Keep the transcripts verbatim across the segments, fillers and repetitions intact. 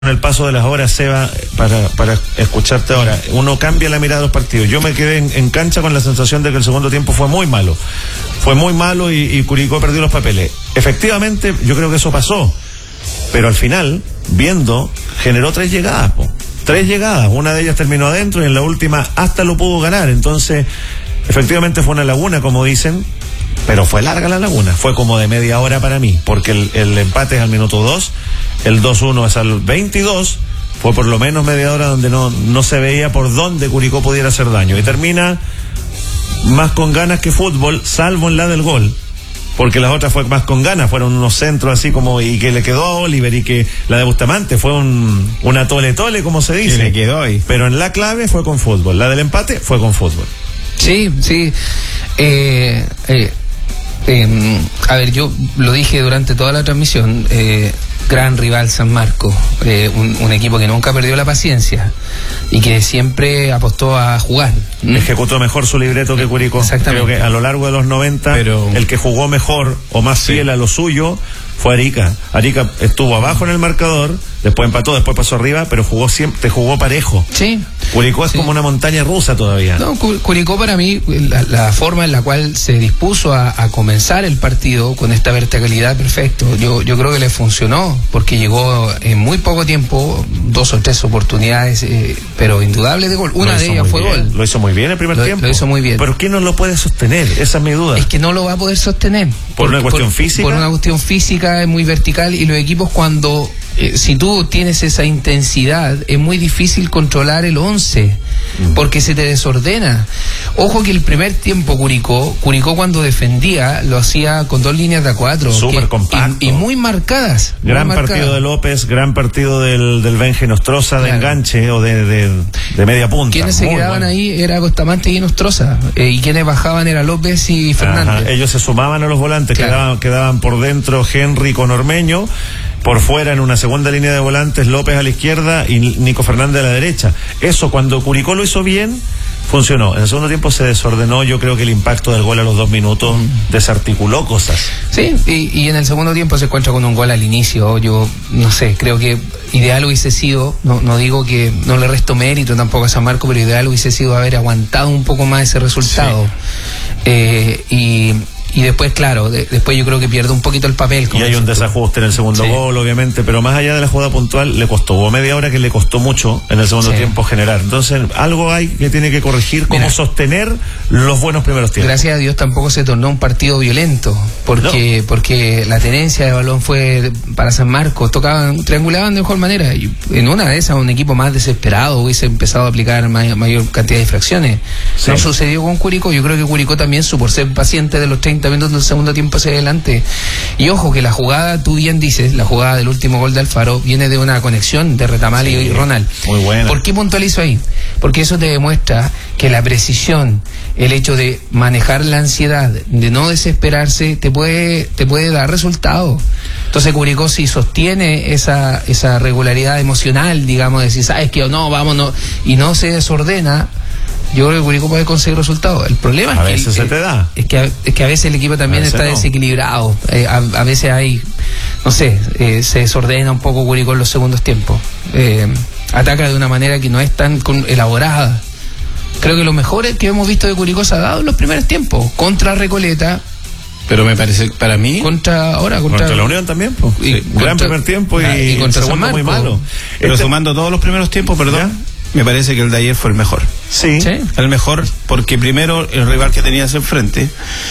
Con el paso de las horas, Seba, para, para escucharte ahora, uno cambia la mirada de los partidos. Yo me quedé en, en cancha con la sensación de que el segundo tiempo fue muy malo. Fue muy malo y, y Curicó perdió los papeles. Efectivamente, yo creo que eso pasó. Pero al final, viendo, generó tres llegadas, po. Tres llegadas. Una de ellas terminó adentro y en la última hasta lo pudo ganar. Entonces, efectivamente fue una laguna, como dicen. Pero fue larga la laguna, fue como de media hora para mí, porque el, el empate es al minuto dos, el dos uno es al veintidós, fue por lo menos media hora donde no, no se veía por dónde Curicó pudiera hacer daño, y termina más con ganas que fútbol, salvo en la del gol, porque las otras fue más con ganas, fueron unos centros así como, y que le quedó a Oliver, y que la de Bustamante fue un, una tole tole, como se dice, que le quedó ahí. Pero en la clave fue con fútbol, la del empate fue con fútbol. Sí, sí, eh, eh. Eh, a ver, yo lo dije durante toda la transmisión, eh, gran rival San Marcos, eh, un, un equipo que nunca perdió la paciencia y que siempre apostó a jugar. Ejecutó mejor su libreto que Curicó. Exactamente. Creo que a lo largo de los noventa, pero el que jugó mejor o más fiel sí. a lo suyo fue Arica. Arica estuvo abajo en el marcador, después empató, después pasó arriba, pero jugó siempre, jugó parejo. Sí. Curicó es sí. como una montaña rusa todavía. No, Curicó para mí, la, la forma en la cual se dispuso a, a comenzar el partido con esta verticalidad, perfecto. Yo, yo creo que le funcionó, porque llegó en muy poco tiempo, dos o tres oportunidades, eh, pero indudables de gol. Una de ellas fue bien. gol. Lo hizo muy bien el primer lo, tiempo. Lo hizo muy bien. ¿Pero quién no lo puede sostener? Esa es mi duda. Es que no lo va a poder sostener. ¿Por, por una cuestión por, física? Por una cuestión física, es muy vertical, y los equipos cuando... Eh, si tú tienes esa intensidad, es muy difícil controlar el once, mm. porque se te desordena. Ojo que el primer tiempo Curicó, Curicó cuando defendía, lo hacía con dos líneas de a cuatro. Súper compacto. Y, y muy marcadas. Gran muy partido marcadas. de López, gran partido del, del Benje Nostroza de claro. enganche o de, de, de media punta. Quienes se quedaban bueno. ahí era Bustamante y Nostroza, eh, y quienes bajaban era López y Fernández. Ajá. Ellos se sumaban a los volantes, claro. quedaban, quedaban por dentro Henry con Ormeño. Por fuera, en una segunda línea de volantes, López a la izquierda y Nico Fernández a la derecha. Eso, cuando Curicó lo hizo bien, funcionó. En el segundo tiempo se desordenó. Yo creo que el impacto del gol a los dos minutos mm. desarticuló cosas. Sí, y, y en el segundo tiempo se encuentra con un gol al inicio. Yo, no sé, creo que ideal hubiese sido, no, no digo que no le resto mérito tampoco a San Marcos, pero ideal hubiese sido haber aguantado un poco más ese resultado. Sí. Eh, y... Y después, claro, de, después yo creo que pierde un poquito el papel. Y hay un desajuste en el segundo sí. gol, obviamente, pero más allá de la jugada puntual, le costó, hubo media hora que le costó mucho en el segundo sí. tiempo generar. Entonces, algo hay que tiene que corregir, cómo Mira, sostener los buenos primeros tiempos. Gracias a Dios tampoco se tornó un partido violento, porque no. porque la tenencia de balón fue para San Marcos, tocaban, triangulaban de mejor manera. Y en una de esas, un equipo más desesperado hubiese empezado a aplicar may, mayor cantidad de infracciones. Sí. No sucedió con Curicó. Yo creo que Curicó también supo ser paciente de los treinta minutos del segundo tiempo hacia adelante. Y ojo que la jugada, tú bien dices, la jugada del último gol de Alfaro viene de una conexión de Retamal sí, y Ronald. Muy buena. ¿Por qué puntualizo ahí? Porque eso te demuestra que la precisión, el hecho de manejar la ansiedad, de no desesperarse, te puede, te puede dar resultados. Entonces Curicó si sostiene esa, esa regularidad emocional, digamos, de decir, sabes que o no, vámonos, y no se desordena, yo creo que Curicó puede conseguir resultados. El problema a es que veces se el, te da. Es que, es que a veces el equipo también está no. desequilibrado. Eh, a, a veces hay, no sé, eh, se desordena un poco Curicó en los segundos tiempos. Eh, ataca de una manera que no es tan con, elaborada. Creo que lo mejor que hemos visto de Curicó se ha dado en los primeros tiempos. Contra Recoleta. Pero me parece, para mí... Contra ahora contra, contra la Unión también. Pues. Y, sí, contra, gran primer tiempo y, y contra el segundo muy malo. Pero este, sumando todos los primeros tiempos, perdón... ¿Ya? Me parece que el de ayer fue el mejor. Sí. ¿Sí? El mejor porque primero el rival que tenías enfrente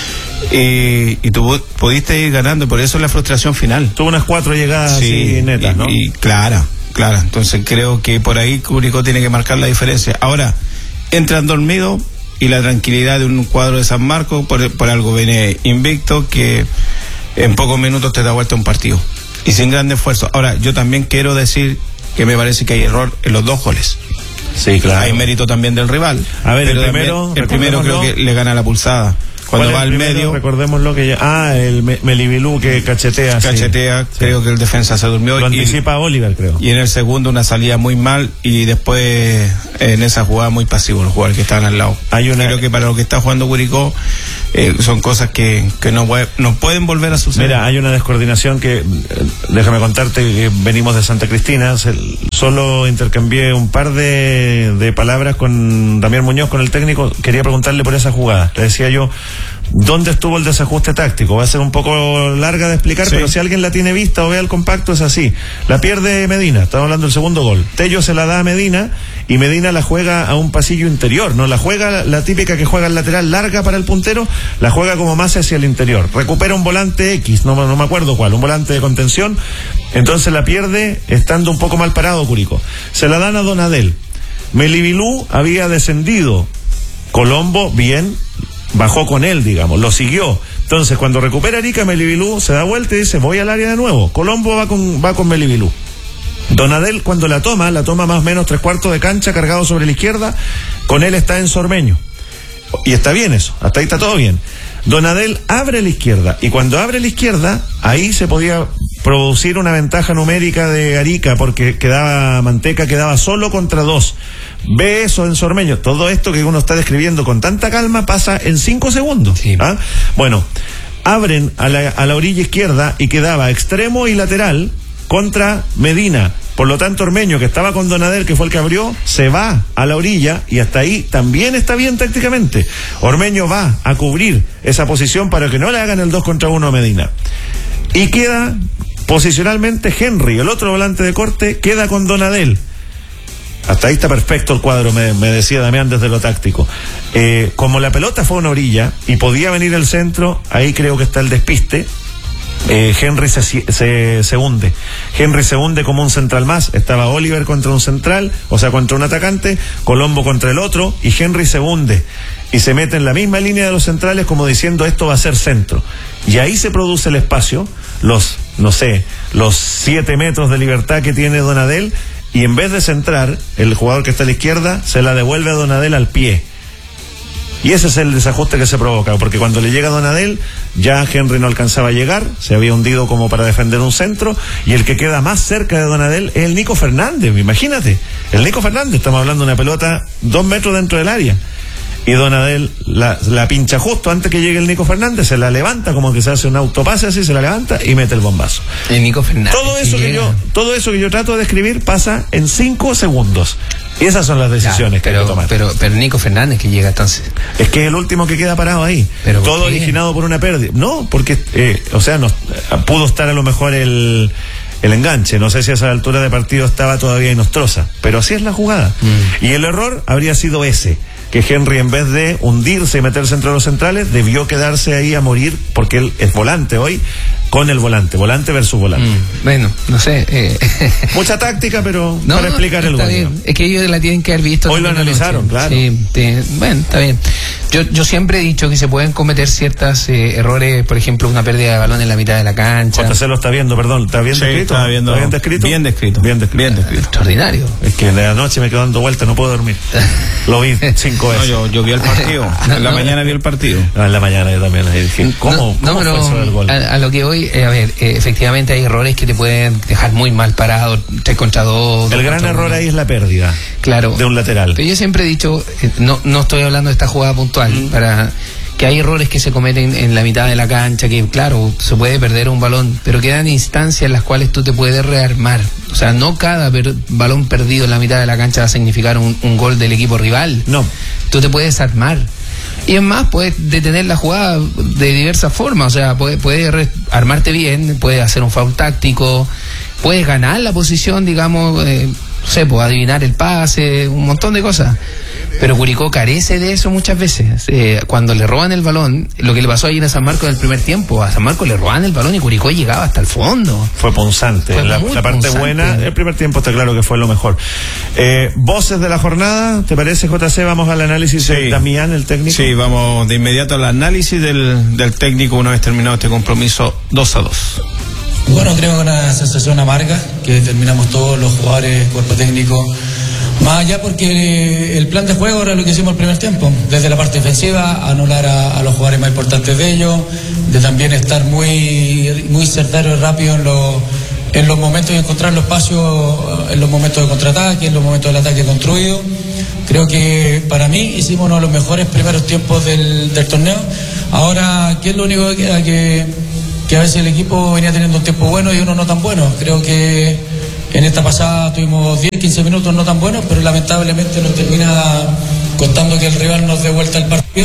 eh, y tú pudiste ir ganando, por eso la frustración final. Tuvo unas cuatro llegadas sí, así netas, y, ¿no? Y clara, clara. Entonces creo que por ahí Curicó tiene que marcar la diferencia. Ahora, entran dormidos y la tranquilidad de un cuadro de San Marcos, por, por algo viene invicto, que en pocos minutos te da vuelta un partido. Y sin gran esfuerzo. Ahora, yo también quiero decir que me parece que hay error en los dos goles. Sí, claro. Hay mérito también del rival. A ver, el primero, el primero creo que le gana la pulsada. Cuando va al medio. Recordémoslo que ya. Ah, el Melibilú que cachetea. Cachetea, sí. Creo que el defensa se durmió. Lo anticipa y, Oliver, creo. Y en el segundo una salida muy mal y después en esa jugada muy pasivos los jugadores que estaban al lado. Hay una... Creo que para lo que está jugando Curicó eh, son cosas que, que no, no pueden volver a suceder. Mira, hay una descoordinación que, eh, déjame contarte que venimos de Santa Cristina, se, solo intercambié un par de, de palabras con Damián Muñoz, con el técnico, quería preguntarle por esa jugada. Le decía yo, ¿dónde estuvo el desajuste táctico? Va a ser un poco larga de explicar, sí. Pero si alguien la tiene vista o ve el compacto, es así. La pierde Medina, estamos hablando del segundo gol. Tello se la da a Medina y Medina la juega a un pasillo interior, no la juega la, la típica que juega el lateral larga para el puntero, la juega como más hacia el interior. Recupera un volante X, no, no me acuerdo cuál, un volante de contención, entonces la pierde estando un poco mal parado Curicó. Se la dan a Donadel. Melibilú había descendido. Colombo, bien, bajó con él, digamos, lo siguió. Entonces, cuando recupera Arica, Melibilú se da vuelta y dice, voy al área de nuevo. Colombo va con, va con Melibilú. Donadel, cuando la toma, la toma más o menos tres cuartos de cancha, cargado sobre la izquierda, con él está en Sormeño. Y está bien eso, hasta ahí está todo bien. Donadel abre la izquierda, y cuando abre la izquierda, ahí se podía producir una ventaja numérica de Arica, porque quedaba Manteca, quedaba solo contra dos. Ve eso en Sormeño. Todo esto que uno está describiendo con tanta calma pasa en cinco segundos. Sí. ¿Ah? Bueno, abren a la, a la orilla izquierda y quedaba extremo y lateral contra Medina. Por lo tanto, Ormeño, que estaba con Donadel, que fue el que abrió, se va a la orilla y hasta ahí también está bien tácticamente. Ormeño va a cubrir esa posición para que no le hagan el dos contra uno a Medina. Y queda posicionalmente Henry, el otro volante de corte, queda con Donadel. Hasta ahí está perfecto el cuadro, me, me decía Damián desde lo táctico. Eh, como la pelota fue a una orilla y podía venir el centro, ahí creo que está el despiste. Eh, Henry se, se, se hunde. Henry se hunde como un central más. Estaba Oliver contra un central, o sea, contra un atacante, Colombo contra el otro, y Henry se hunde. Y se mete en la misma línea de los centrales como diciendo esto va a ser centro. Y ahí se produce el espacio, los, no sé, los siete metros de libertad que tiene Donadel, y en vez de centrar, el jugador que está a la izquierda se la devuelve a Donadel al pie. Y ese es el desajuste que se provoca, porque cuando le llega a Donadel, ya Henry no alcanzaba a llegar, se había hundido como para defender un centro, y el que queda más cerca de Donadel es el Nico Fernández, imagínate, el Nico Fernández, estamos hablando de una pelota dos metros dentro del área, y Donadel la, la pincha justo antes que llegue el Nico Fernández, se la levanta como que se hace un autopase así, se la levanta y mete el bombazo. El Nico Fernández. Todo eso que yo, todo eso que yo trato de describir pasa en cinco segundos. Y esas son las decisiones, claro, pero, que hay que tomar. Pero, pero Nico Fernández que llega entonces. Es que es el último que queda parado ahí. Pero todo originado por una pérdida. No, porque, eh, o sea, no, pudo estar a lo mejor el, el enganche. No sé si a esa altura de partido estaba todavía Inostroza. Pero así es la jugada. Mm. Y el error habría sido ese. Que Henry, en vez de hundirse y meterse entre los centrales, debió quedarse ahí a morir, porque él es volante hoy, con el volante, volante versus volante. Mm, bueno, no sé. Eh. Mucha táctica, pero no, para explicar el gol. Es que ellos la tienen que haber visto. Hoy lo analizaron, claro. Sí, te, bueno, está bien. Yo, yo siempre he dicho que se pueden cometer ciertos eh, errores, por ejemplo, una pérdida de balón en la mitad de la cancha. J C lo está viendo, perdón, ¿está bien sí, descrito? Está, viendo, ¿Está bien descrito? Bien descrito. Bien descrito. Bien descrito. Extraordinario. Es que de la noche me quedo dando vueltas, no puedo dormir. Lo vi cinco veces. No, yo, yo vi el partido. No, en la no, mañana vi el partido. No, en la mañana yo también ahí dije, ¿cómo, no, ¿cómo no, fue eso del gol? A, a lo que voy, eh, a ver, eh, efectivamente hay errores que te pueden dejar muy mal parado, tres contra dos. El gran error uno. Ahí es la pérdida. Claro. De un lateral. Pero yo siempre he dicho, eh, no, no estoy hablando de esta jugada puntual, mm. para que hay errores que se cometen en la mitad de la cancha, que claro, se puede perder un balón, pero quedan instancias en las cuales tú te puedes rearmar. O sea, no cada per- balón perdido en la mitad de la cancha va a significar un, un gol del equipo rival. No. Tú te puedes armar. Y es más, puedes detener la jugada de diversas formas. O sea, puedes, puedes re- armarte bien, puedes hacer un foul táctico, puedes ganar la posición, digamos, eh, no sé, pues adivinar el pase, un montón de cosas. Pero Curicó carece de eso muchas veces. Eh, cuando le roban el balón, lo que le pasó ayer a San Marcos en el primer tiempo, a San Marcos le roban el balón y Curicó llegaba hasta el fondo. Fue punzante. Fue la, la parte punzante. Buena, el primer tiempo está claro que fue lo mejor. Eh, voces de la jornada, ¿te parece, J C? Vamos al análisis sí. de Damián, el técnico. Sí, vamos de inmediato al análisis del, del técnico una vez terminado este compromiso dos a dos. Bueno, creo que una sensación amarga que terminamos todos los jugadores, cuerpo técnico. Más allá porque el plan de juego era lo que hicimos el primer tiempo, desde la parte defensiva, anular a, a los jugadores más importantes de ellos, de también estar muy, muy certero y rápido en, lo, en los momentos de encontrar los espacios, en los momentos de contraataque, en los momentos del ataque construido. Creo que para mí hicimos uno de los mejores primeros tiempos del, del torneo. Ahora, ¿qué es lo único que queda? Que, que a veces el equipo venía teniendo un tiempo bueno y uno no tan bueno. Creo que en esta pasada tuvimos diez, quince minutos no tan buenos, pero lamentablemente nos termina costando que el rival nos dé vuelta al partido.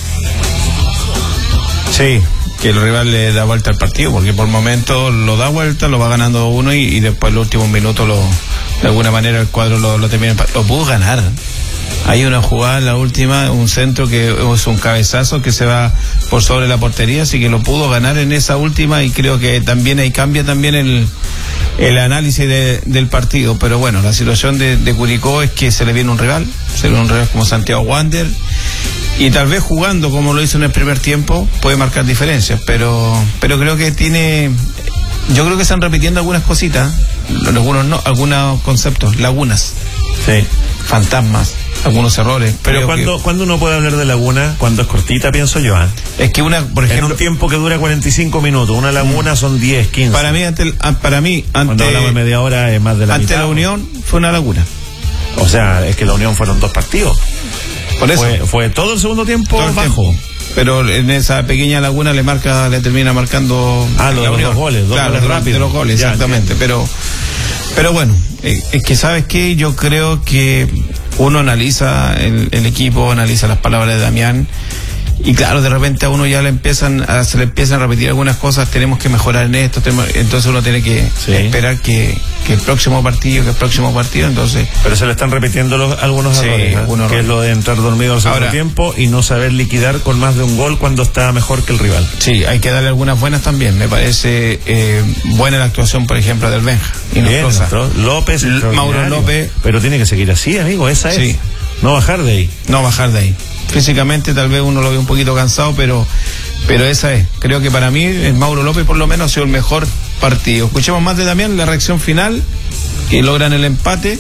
Sí, que el rival le da vuelta al partido, porque por momentos lo da vuelta, lo va ganando uno y, y después en los últimos minutos lo, de alguna manera el cuadro lo, lo termina, lo pudo ganar. Hay una jugada en la última, un centro que es un cabezazo que se va por sobre la portería, así que lo pudo ganar en esa última y creo que también ahí cambia también el, el análisis de, del partido. Pero bueno, la situación de, de Curicó es que se le viene un rival, se le viene un rival como Santiago Wander y tal vez jugando como lo hizo en el primer tiempo puede marcar diferencias, pero pero creo que tiene, yo creo que están repitiendo algunas cositas, algunos no, algunos conceptos, lagunas, sí, fantasmas, algunos errores. Pero cuando, que, cuando uno puede hablar de laguna, cuando es cortita, pienso yo, ¿eh? Es que una, por ejemplo, en un tiempo que dura cuarenta y cinco minutos, una laguna son diez, quince. Para mí, ante el, para mí, ante, cuando hablamos de media hora es más de la ante mitad. La Unión fue una laguna. O sea, es que la Unión fueron dos partidos. Por eso. Fue, fue todo el segundo tiempo todo el bajo. Tiempo. Pero en esa pequeña laguna le marca, le termina marcando. Ah, lo de los dos goles, dos claro, goles rápidos. De los goles, ya, exactamente. Pero, pero bueno, eh, es que sabes qué, yo creo que uno analiza el, el equipo, analiza las palabras de Damián. Y claro, de repente a uno ya le empiezan a, se le empiezan a repetir algunas cosas, tenemos que mejorar en esto, tenemos, entonces uno tiene que sí. esperar que, que el próximo partido, que el próximo partido, entonces... Pero se le están repitiendo los, algunos sí, errores, ¿eh? algunos que errores. es lo de entrar dormido al segundo tiempo y no saber liquidar con más de un gol cuando está mejor que el rival. Sí, hay que darle algunas buenas también, me parece eh, buena la actuación, por ejemplo, del Benja. Y Bien, López, Mauro López. Pero tiene que seguir así, amigo, esa sí. es. No bajar de ahí. No bajar de ahí. Físicamente tal vez uno lo ve un poquito cansado, pero pero esa es. Creo que para mí el Mauro López por lo menos ha sido el mejor partido. Escuchemos más de Damián, la reacción final, que logran el empate.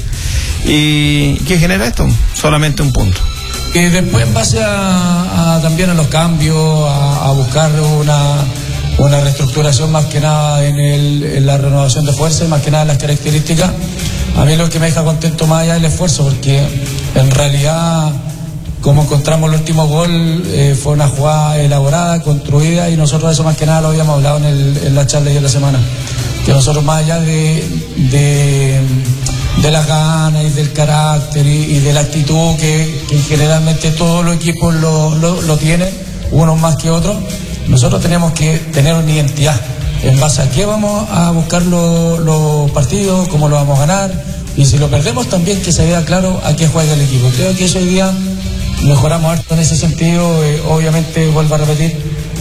¿Y qué genera esto? Solamente un punto. Que después en base a, a también a los cambios, a, a buscar una, una reestructuración más que nada en, el, en la renovación de fuerza y más que nada en las características, a mí lo que me deja contento más allá es el esfuerzo, porque en realidad... Como encontramos el último gol, eh, fue una jugada elaborada, construida, y nosotros eso más que nada lo habíamos hablado en, el, en la charla de la semana. Que nosotros más allá de, de, de las ganas y del carácter y, y de la actitud que, que generalmente todos los equipos lo, lo, lo tienen, unos más que otros, nosotros tenemos que tener una identidad. En base a qué vamos a buscar los, los partidos, cómo lo vamos a ganar, y si lo perdemos también que se vea claro a qué juega el equipo. Creo que eso hoy día... mejoramos harto en ese sentido, eh, obviamente vuelvo a repetir,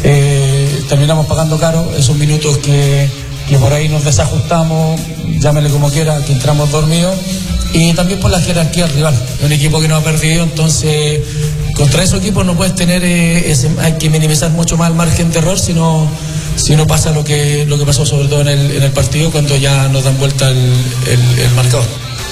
eh, terminamos pagando caro esos minutos que, que por ahí nos desajustamos, llámele como quiera, que entramos dormidos, y también por la jerarquía del rival, es un equipo que no ha perdido, entonces contra esos equipos no puedes tener, eh, ese, hay que minimizar mucho más el margen de error, si no, si no pasa lo que, lo que pasó sobre todo en el, en el partido cuando ya nos dan vuelta el, el, el marcador.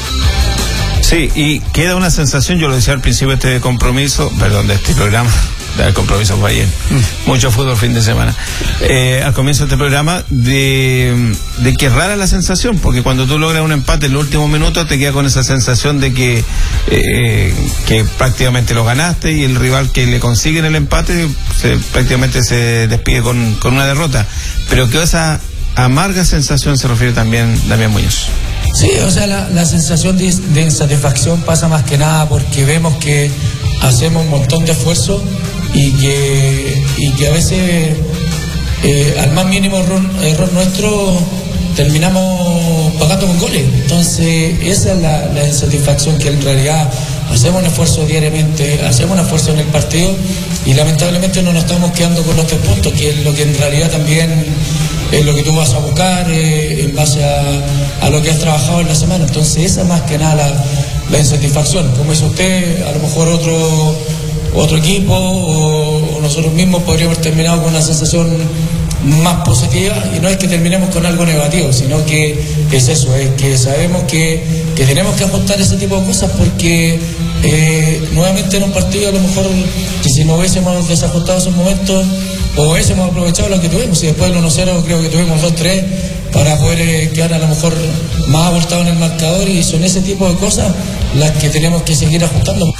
Sí, y queda una sensación, yo lo decía al principio de este compromiso, perdón, de este programa, el compromiso fue ayer, mm. mucho fútbol fin de semana, eh, al comienzo de este programa, de, de que es rara la sensación, porque cuando tú logras un empate en los últimos minutos te queda con esa sensación de que, eh, que prácticamente lo ganaste y el rival que le consigue el empate se, prácticamente se despide con, con una derrota, pero que esa amarga sensación se refiere también Damián Muñoz. Sí, o sea, la, la sensación de, de insatisfacción pasa más que nada porque vemos que hacemos un montón de esfuerzo y que, y que a veces eh, al más mínimo error, error nuestro terminamos pagando con goles. Entonces esa es la, la insatisfacción, que en realidad hacemos un esfuerzo diariamente, hacemos un esfuerzo en el partido y lamentablemente no nos estamos quedando con los tres puntos, que es lo que en realidad también es lo que tú vas a buscar eh, en base a, a lo que has trabajado en la semana. Entonces esa más que nada la, la insatisfacción. Como dice usted, a lo mejor otro otro equipo o, o nosotros mismos podríamos haber terminado con una sensación más positiva, y no es que terminemos con algo negativo, sino que es eso, es que sabemos que, que tenemos que ajustar ese tipo de cosas, porque eh, nuevamente en un partido a lo mejor que si no hubiésemos desajustado esos momentos o hubiésemos aprovechado lo que tuvimos, y después del uno cero creo que tuvimos dos tres para poder eh, quedar a lo mejor más abultado en el marcador, y son ese tipo de cosas las que tenemos que seguir ajustando.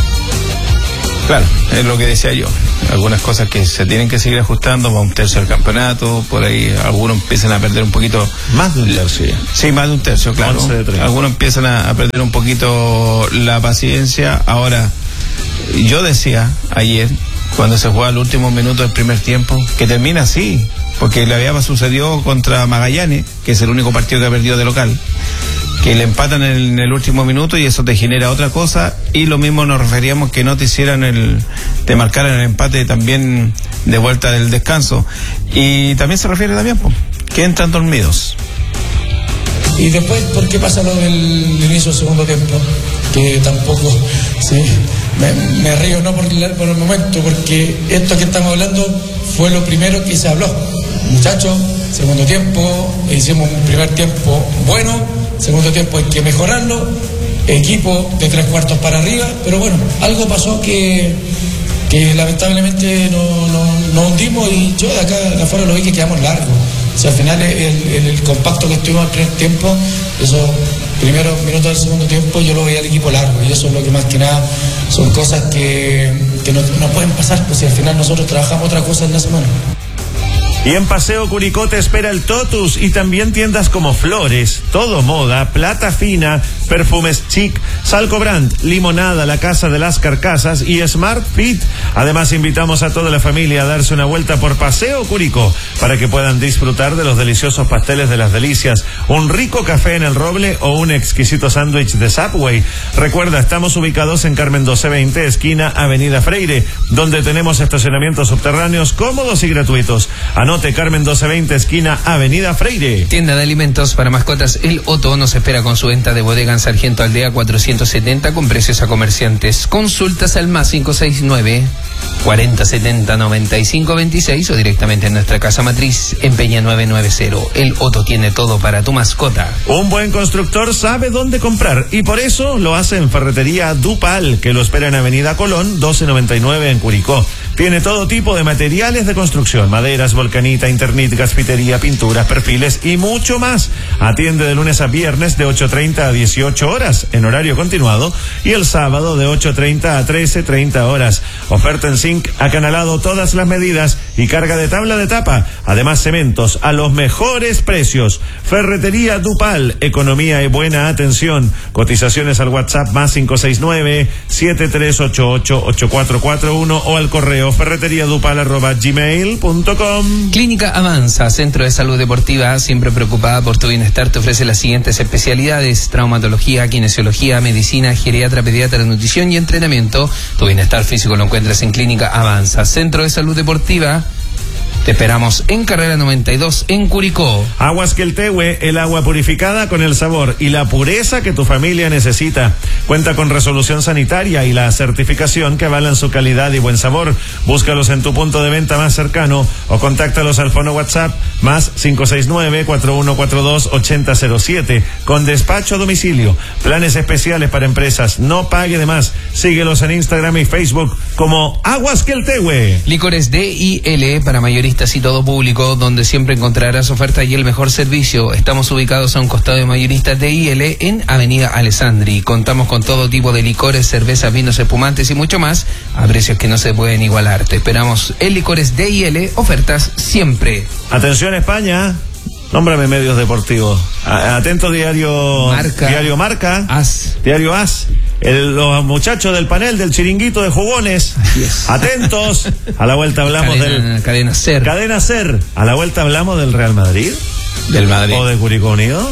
Claro, es lo que decía yo. Algunas cosas que se tienen que seguir ajustando, va un tercio del campeonato, por ahí algunos empiezan a perder un poquito. Más de un tercio. Sí, más de un tercio, claro. Algunos empiezan a, a perder un poquito la paciencia. Ahora, yo decía ayer, cuando se juega el último minuto del primer tiempo, que termina así, porque le había sucedido contra Magallanes, que es el único partido que ha perdido de local, que le empatan en el, en el último minuto y eso te genera otra cosa, y lo mismo nos referíamos que no te hicieran el, te marcaran el empate también de vuelta del descanso, y también se refiere también, pues, que entran dormidos. Y después, ¿por qué pasa lo del inicio del segundo tiempo? Que tampoco, sí, me, me río no por, por el momento, porque esto que estamos hablando fue lo primero que se habló. Muchachos, segundo tiempo, hicimos un primer tiempo bueno, segundo tiempo hay que mejorarlo, equipo de tres cuartos para arriba, pero bueno, algo pasó que, que lamentablemente no, no, no hundimos, y yo de acá de afuera lo vi que quedamos largos. O sea, al final el, el, el compacto que estuvimos al primer tiempo, esos primeros minutos del segundo tiempo, yo lo veía al equipo largo, y eso es lo que más que nada son cosas que, que no, no pueden pasar, pues si al final nosotros trabajamos otra cosa en la semana. Y en Paseo Curicó te espera el Totus, y también tiendas como Flores, Todo Moda, Plata Fina, Perfumes Chic, Salco Brand, Limonada, La Casa de las Carcasas y Smart Fit. Además, invitamos a toda la familia a darse una vuelta por Paseo Curicó para que puedan disfrutar de los deliciosos pasteles de las delicias, un rico café en el Roble o un exquisito sándwich de Subway. Recuerda, estamos ubicados en Carmen doce veinte, esquina Avenida Freire, donde tenemos estacionamientos subterráneos cómodos y gratuitos. Anote, Carmen doce veinte, esquina Avenida Freire. Tienda de alimentos para mascotas El Otto nos espera con su venta de bodega en Sargento Aldea cuatrocientos setenta con precios a comerciantes. Consultas al más cinco seis nueve, cuarenta setenta, noventa y cinco veintiséis o directamente en nuestra casa matriz en Peña nueve noventa. El Otto tiene todo para tu mascota. Un buen constructor sabe dónde comprar, y por eso lo hace en Ferretería Dupal, que lo espera en Avenida Colón doce noventa y nueve en Curicó. Tiene todo tipo de materiales de construcción, maderas, volcanita, internit, gasfitería, pinturas, perfiles y mucho más. Atiende de lunes a viernes de ocho treinta a dieciocho horas en horario continuado, y el sábado de ocho treinta a trece treinta horas. Oferta en zinc acanalado, todas las medidas, y carga de tabla de tapa. Además, cementos a los mejores precios. Ferretería Dupal, economía y buena atención. Cotizaciones al WhatsApp más cinco seis nueve, siete tres ocho ocho, ocho cuatro cuatro uno o al correo ferreteriadupal arroba gmail punto com. Clínica Avanza, Centro de Salud Deportiva, siempre preocupada por tu bienestar, te ofrece las siguientes especialidades: traumatología, kinesiología, medicina, geriatra, pediatra, nutrición y entrenamiento. Tu bienestar físico lo encuentras en Clínica Avanza, Centro de Salud Deportiva. Te esperamos en Carrera noventa y dos en Curicó. Aguas Queltehue, el agua purificada con el sabor y la pureza que tu familia necesita. Cuenta con resolución sanitaria y la certificación que avalan su calidad y buen sabor. Búscalos en tu punto de venta más cercano o contáctalos al fono WhatsApp más cinco seis nueve, cuatro uno cuatro dos, ocho cero cero siete con despacho a domicilio. Planes especiales para empresas, no pague de más. Síguelos en Instagram y Facebook como Aguas Queltehue. Licores D I L para mayoristas y todo público, donde siempre encontrarás oferta y el mejor servicio. Estamos ubicados a un costado de mayoristas D I L en Avenida Alessandri. Contamos con todo tipo de licores, cervezas, vinos, espumantes y mucho más a precios que no se pueden igualar. Te esperamos en Licores D I L, ofertas siempre. Atención España, nómbrame medios deportivos. Atento diario Marca. Diario Marca. As. Diario As. El, los muchachos del panel del chiringuito de jugones. Yes. Atentos. A la vuelta hablamos cadena, del... Cadena Ser. Cadena Ser. A la vuelta hablamos del Real Madrid. Del Madrid. O de Curicó Unido.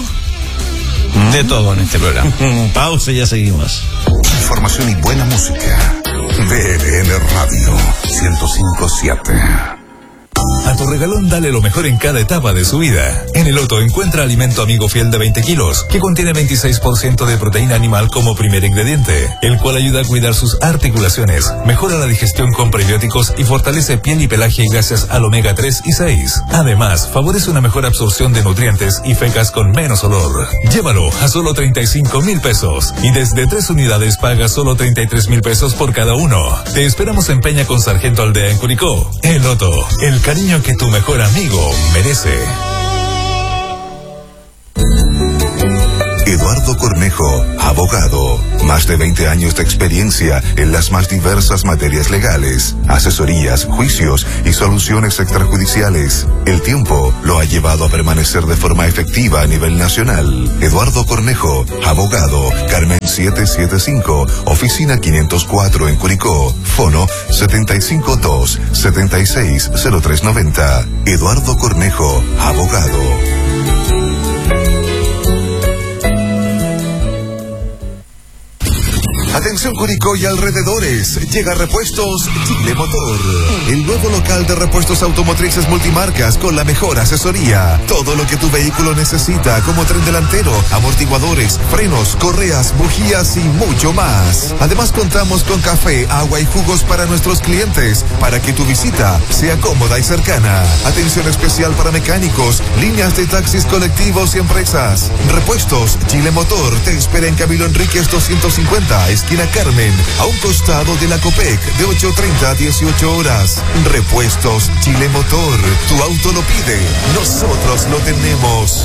De todo en este programa. Pausa y ya seguimos. Información y buena música. D N N Radio ciento cinco punto siete. A tu regalón dale lo mejor en cada etapa de su vida. En el Otto encuentra alimento amigo fiel de veinte kilos, que contiene veintiséis por ciento de proteína animal como primer ingrediente, el cual ayuda a cuidar sus articulaciones, mejora la digestión con prebióticos y fortalece piel y pelaje gracias al omega tres y seis. Además, favorece una mejor absorción de nutrientes y fecas con menos olor. Llévalo a solo treinta y cinco mil pesos y desde tres unidades paga solo treinta y tres mil pesos por cada uno. Te esperamos en Peña con Sargento Aldea en Curicó. El Otto, el cariño que tu mejor amigo merece. Eduardo Cornejo, abogado. Más de veinte años de experiencia en las más diversas materias legales, asesorías, juicios y soluciones extrajudiciales. El tiempo lo ha llevado a permanecer de forma efectiva a nivel nacional. Eduardo Cornejo, abogado. Carmen setecientos setenta y cinco, oficina quinientos cuatro en Curicó. Fono setenta y cinco dos, setenta y seis, cero tres noventa. Eduardo Cornejo, abogado. Atención Curicó y alrededores, llega Repuestos Chile Motor, el nuevo local de repuestos automotrices multimarcas con la mejor asesoría. Todo lo que tu vehículo necesita, como tren delantero, amortiguadores, frenos, correas, bujías y mucho más. Además contamos con café, agua y jugos para nuestros clientes, para que tu visita sea cómoda y cercana. Atención especial para mecánicos, líneas de taxis colectivos y empresas. Repuestos Chile Motor te espera en Camilo Enríquez doscientos cincuenta, esquina Carmen, a un costado de la Copec, de ocho treinta a dieciocho horas. Repuestos Chile Motor, tu auto lo pide, nosotros lo tenemos.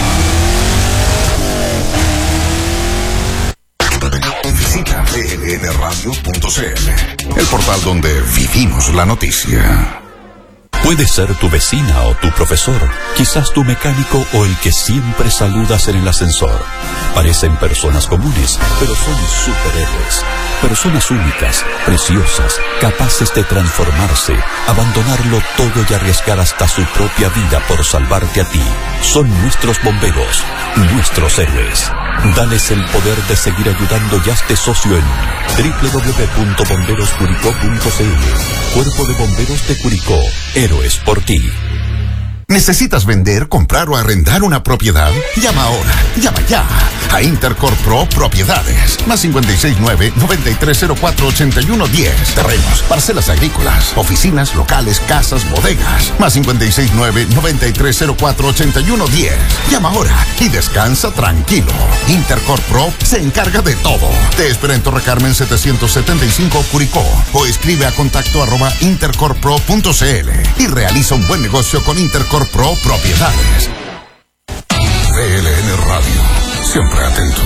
Visita b l n radio punto c l, el portal donde vivimos la noticia. Puede ser tu vecina o tu profesor, quizás tu mecánico o el que siempre saludas en el ascensor. Parecen personas comunes, pero son superhéroes. Personas únicas, preciosas, capaces de transformarse, abandonarlo todo y arriesgar hasta su propia vida por salvarte a ti. Son nuestros bomberos, nuestros héroes. Dales el poder de seguir ayudando y hazte socio en doble u doble u doble u punto bomberos curicó punto c l. Cuerpo de Bomberos de Curicó. Héroes por ti. ¿Necesitas vender, comprar o arrendar una propiedad? Llama ahora, llama ya a Intercorp Pro Propiedades. Más cincuenta y seis nueve, noventa y tres cero cuatro, ochenta y uno diez. Terrenos, parcelas agrícolas, oficinas, locales, casas, bodegas. Más cincuenta y seis nueve, noventa y tres cero cuatro, ochenta y uno diez. Llama ahora y descansa tranquilo. Intercorp Pro se encarga de todo. Te espera en Torre Carmen setecientos setenta y cinco Curicó o escribe a contacto arroba intercorpro punto c l y realiza un buen negocio con Intercorp Pro Propiedades. B L N Radio, siempre atentos.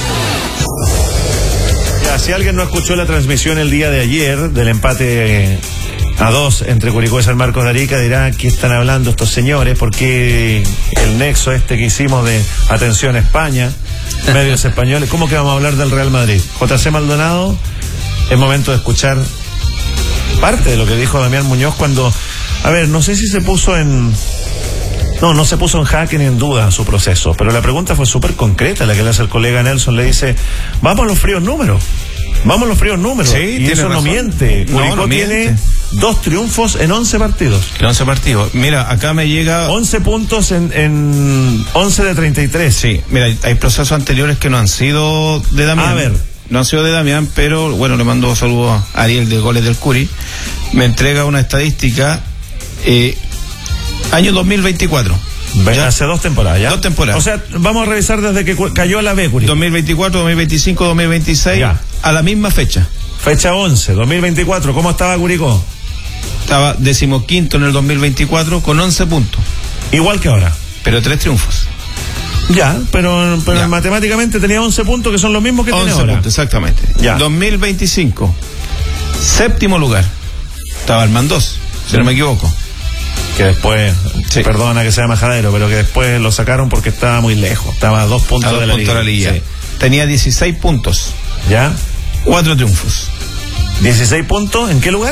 Ya, si alguien no escuchó la transmisión el día de ayer del empate eh, a dos entre Curicó y San Marcos de Arica, dirá: ¿qué están hablando estos señores? ¿Por qué el nexo este que hicimos de atención a España, medios españoles? ¿Cómo que vamos a hablar del Real Madrid? J C Maldonado, es momento de escuchar parte de lo que dijo Damián Muñoz cuando, a ver, no sé si se puso en... No, no se puso en jaque ni en duda su proceso, pero la pregunta fue súper concreta, la que le hace el colega Nelson. Le dice: vamos a los fríos números, vamos a los fríos números. Sí, y eso razón. no miente. No, Curicó no tiene miente. dos triunfos en once partidos. En once partidos. Mira, acá me llega... once puntos en, en once de treinta y tres. Sí, mira, hay procesos anteriores que no han sido de Damián. A ver. No han sido de Damián, pero bueno, le mando saludos a Ariel de Goles del Curi. Me entrega una estadística, eh, año dos mil veinticuatro. ¿Ya? Hace dos temporadas, ¿ya? Dos temporadas. O sea, vamos a revisar desde que cu- cayó a la B, Curicó. dos mil veinticuatro, dos mil veinticinco, dos mil veintiséis, Ya. a la misma fecha. Fecha once, dos mil veinticuatro, ¿cómo estaba Curicó? Estaba decimoquinto en el dos mil veinticuatro con once puntos, Igual que ahora. pero tres triunfos. Ya, pero, pero Ya. matemáticamente tenía once puntos, que son los mismos que tiene once ahora. puntos, exactamente. Ya. dos mil veinticinco, séptimo lugar. Estaba el Mandós, si no me equivoco. Que después, Sí. perdona que sea majadero, pero que después lo sacaron porque estaba muy lejos. Estaba a dos puntos A dos de la puntos de la liga. liga. Tenía dieciséis puntos, Sí. ¿Ya? cuatro triunfos. dieciséis puntos, ¿en qué lugar?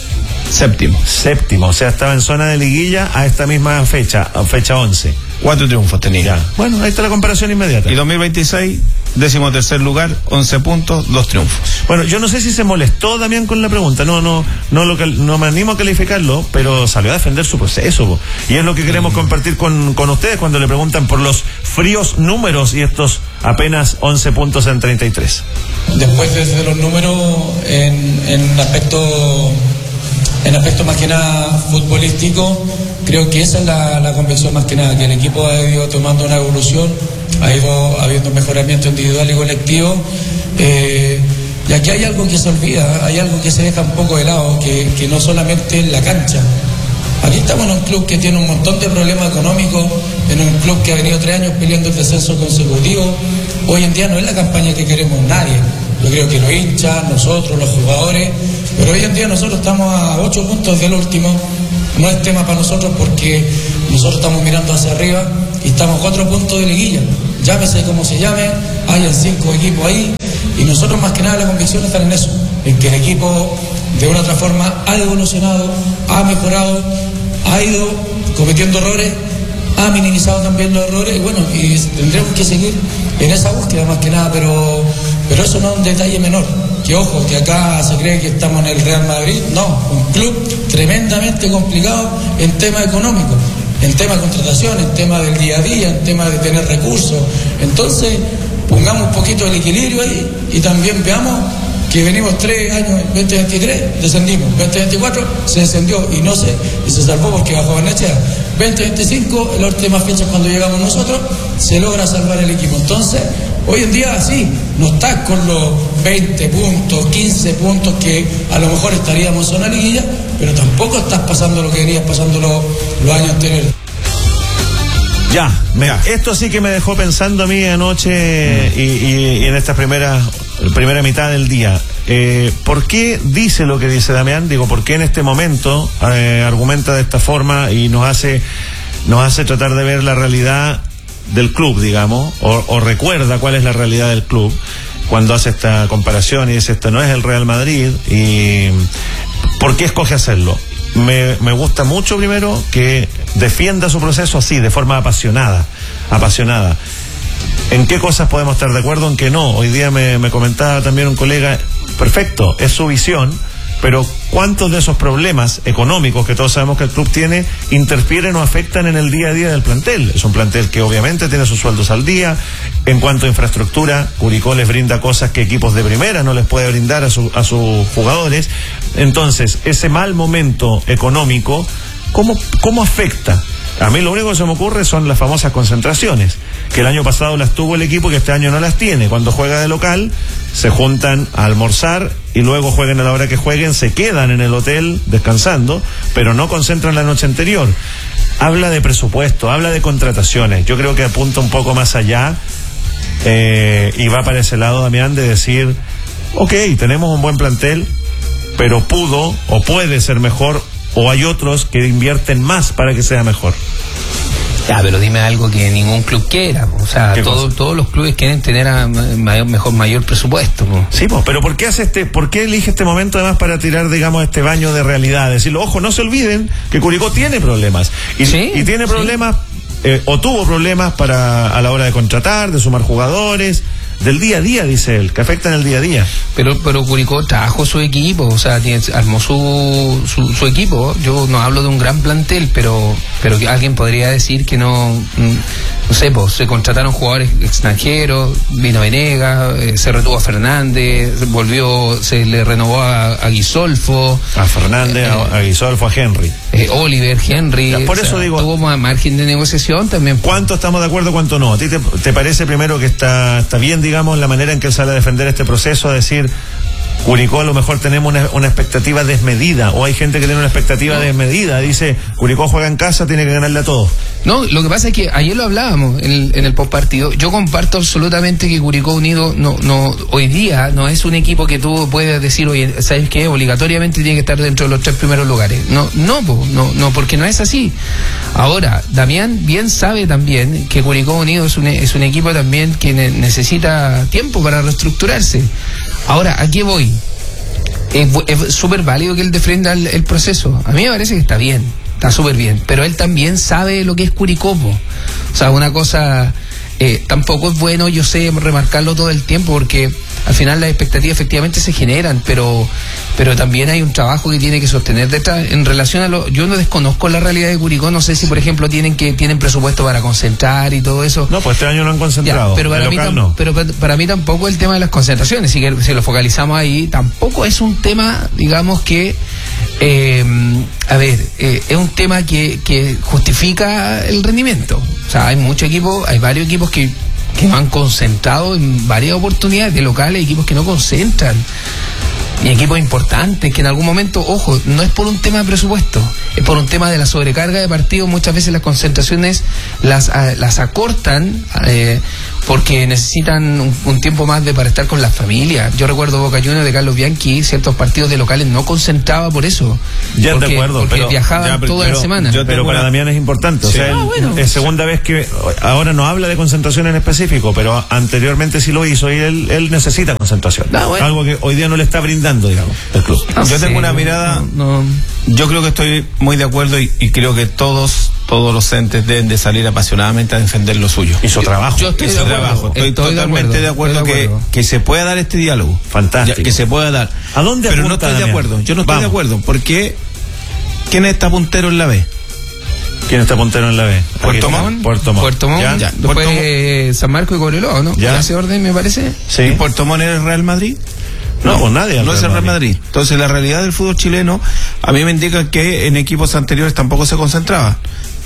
Séptimo, Séptimo, o sea, estaba en zona de liguilla a esta misma fecha, a fecha once. cuatro triunfos tenía. Ya. Bueno, ahí está la comparación inmediata. Y dos mil veintiséis, décimo tercer lugar, once puntos, dos triunfos. Bueno, yo no sé si se molestó Damián con la pregunta, no, no, no lo cal- no me animo a calificarlo, pero salió a defender su proceso, po. Y es lo que queremos compartir con, con ustedes cuando le preguntan por los fríos números y estos apenas once puntos en treinta y tres. Después desde los números en, en aspecto en aspecto más que nada futbolístico, creo que esa es la, la convicción más que nada, que el equipo ha ido tomando una evolución, ha ido habiendo mejoramiento individual y colectivo, eh, y aquí hay algo que se olvida, hay algo que se deja un poco de lado, que, que no solamente en la cancha. Aquí estamos en un club que tiene un montón de problemas económicos, en un club que ha venido tres años peleando el descenso consecutivo. Hoy en día no es la campaña que queremos nadie. Yo creo que los hinchas, nosotros, los jugadores, pero hoy en día nosotros estamos a ocho puntos del último. No es tema para nosotros porque nosotros estamos mirando hacia arriba y estamos a cuatro puntos de liguilla. Llámese como se llame, hayan cinco equipos ahí y nosotros más que nada la convicción está en eso, en que el equipo de una u otra forma ha evolucionado, ha mejorado, ha ido cometiendo errores, ha minimizado también los errores y bueno, y tendremos que seguir en esa búsqueda más que nada, pero, pero eso no es un detalle menor. Que ojo, que acá se cree que estamos en el Real Madrid, no, un club tremendamente complicado en tema económico, en tema de contratación, en tema del día a día, en tema de tener recursos. Entonces, pongamos un poquito el equilibrio ahí y también veamos que venimos tres años, veinte veintitrés, descendimos, veinte veinticuatro se descendió y no se, y se salvó porque bajó Barnechea. veinte veinticinco, en las últimas fechas cuando llegamos nosotros, se logra salvar el equipo. Entonces, hoy en día sí, no estás con los veinte puntos, quince puntos que a lo mejor estaríamos en la liguilla, pero tampoco estás pasando lo que venías pasando los, los años anteriores. Ya, me, esto sí que me dejó pensando a mí anoche mm. y, y, y en esta primera, primera mitad del día. Eh, ¿Por qué dice lo que dice Damián? Digo, ¿por qué en este momento eh, argumenta de esta forma y nos hace, nos hace tratar de ver la realidad del club, digamos, o, o recuerda cuál es la realidad del club cuando hace esta comparación y dice esto no es el Real Madrid? ¿Y por qué escoge hacerlo? Me, me gusta mucho primero que defienda su proceso así, de forma apasionada, apasionada. ¿En qué cosas podemos estar de acuerdo? En qué no. Hoy día me, me comentaba también un colega, perfecto, es su visión, pero ¿cuántos de esos problemas económicos que todos sabemos que el club tiene interfieren o afectan en el día a día del plantel? Es un plantel que obviamente tiene sus sueldos al día. En cuanto a infraestructura, Curicó les brinda cosas que equipos de primera no les puede brindar a, su, a sus jugadores. Entonces, ese mal momento económico, ¿cómo, cómo afecta? A mí lo único que se me ocurre son las famosas concentraciones, que el año pasado las tuvo el equipo y que este año no las tiene. Cuando juega de local, se juntan a almorzar y luego jueguen a la hora que jueguen, se quedan en el hotel descansando, pero no concentran la noche anterior. Habla de presupuesto, habla de contrataciones. Yo creo que apunta un poco más allá eh, y va para ese lado, Damián, de decir, ok, tenemos un buen plantel, pero pudo o puede ser mejor, o hay otros que invierten más para que sea mejor. Ya, pero dime algo que ningún club quiera. O sea, todo, todos los clubes quieren tener a mayor, mejor, mayor presupuesto. ¿No? Sí, pues, pero ¿por qué hace este, por qué elige este momento además para tirar, digamos, este baño de realidad? Decirlo, ojo, no se olviden que Curicó tiene problemas. Y, ¿sí? y tiene problemas, sí. eh, o tuvo problemas para a la hora de contratar, de sumar jugadores, del día a día, dice él, que afectan el día a día. Pero pero Curicó trajo su equipo, o sea, tiene, armó su, su su equipo. Yo no hablo de un gran plantel, pero pero que alguien podría decir que no, no sé, pues se contrataron jugadores extranjeros, vino Venegas, eh, se retuvo a Fernández, volvió, se le renovó a, a Guisolfo. A Fernández, eh, a, a Guisolfo, a Henry. Eh, Oliver, Henry. Ya, por eso sea, digo, tuvo margen de negociación también. ¿Cuánto estamos de acuerdo, cuánto no? ¿A ti te, te parece primero que está, está bien, digamos, la manera en que él sale a defender este proceso, a decir, Curicó a lo mejor tenemos una, una expectativa desmedida, o hay gente que tiene una expectativa no. desmedida, dice, Curicó juega en casa, tiene que ganarle a todos? No, lo que pasa es que ayer lo hablábamos en el, en el postpartido. Yo comparto absolutamente que Curicó Unido no, no, hoy día no es un equipo que tú puedes decir, oye, ¿sabes qué? Obligatoriamente tiene que estar dentro de los tres primeros lugares. No, no, no, no, porque no es así. Ahora, Damián bien sabe también que Curicó Unido es un, es un equipo también que ne- necesita tiempo para reestructurarse. Ahora, ¿a qué voy? Es súper válido que él defenda el, el proceso. A mí me parece que está bien, está súper bien, pero él también sabe lo que es Curicó. O sea, una cosa, eh, tampoco es bueno, yo sé, remarcarlo todo el tiempo, porque al final las expectativas efectivamente se generan, pero pero también hay un trabajo que tiene que sostener detrás. En relación a lo, yo no desconozco la realidad de Curicó, no sé si por ejemplo tienen que tienen presupuesto para concentrar y todo eso. No, pues este año no han concentrado. Ya, pero para mí tam, no. pero para mí tampoco el tema de las concentraciones, si, que, si lo focalizamos ahí, tampoco es un tema, digamos que eh, a ver, eh, es un tema que, que justifica el rendimiento. O sea, hay muchos equipos, hay varios equipos que que no han concentrado en varias oportunidades de locales, equipos que no concentran. y equipos importantes que en algún momento, ojo, no es por un tema de presupuesto, es por un tema de la sobrecarga de partidos. Muchas veces las concentraciones las, a, las acortan eh, porque necesitan un, un tiempo más de para estar con la familia. Yo recuerdo Boca Juniors de Carlos Bianchi, ciertos partidos de locales no concentraba por eso. Ya porque, de acuerdo, porque pero, viajaban ya, pero, toda pero, la semana. Yo, pero para una... Damián es importante. O sí. sea, ah, el, bueno. es segunda vez que ahora no habla de concentración en específico, pero anteriormente sí lo hizo y él, él necesita concentración. Ah, bueno. Algo que hoy día no le está brindando, digamos, el club. No, yo tengo sí, una mirada, no, no. yo creo que estoy muy de acuerdo y, y creo que todos, todos los entes deben de salir apasionadamente a defender lo suyo. Y su trabajo. Yo estoy, de acuerdo, trabajo. estoy, estoy totalmente de acuerdo, de acuerdo, de acuerdo. Que, que se pueda dar este diálogo. Fantástico. Ya, que se pueda dar. ¿A dónde Pero no estoy Damián? de acuerdo. Yo no estoy Vamos. de acuerdo. Porque ¿quién está puntero en la B? ¿Quién está puntero en la B? Puerto Montt. Puerto Montt. Puerto Montt. Ya. Ya. Después Puerto eh, San Marcos y Cobreloa, ¿no? Ya. ¿Ese orden me parece? Sí. ¿Y Puerto Montt es el Real Madrid? No, no, pues nadie. No es el Real Madrid. Entonces la realidad del fútbol chileno a mí me indica que en equipos anteriores tampoco se concentraba.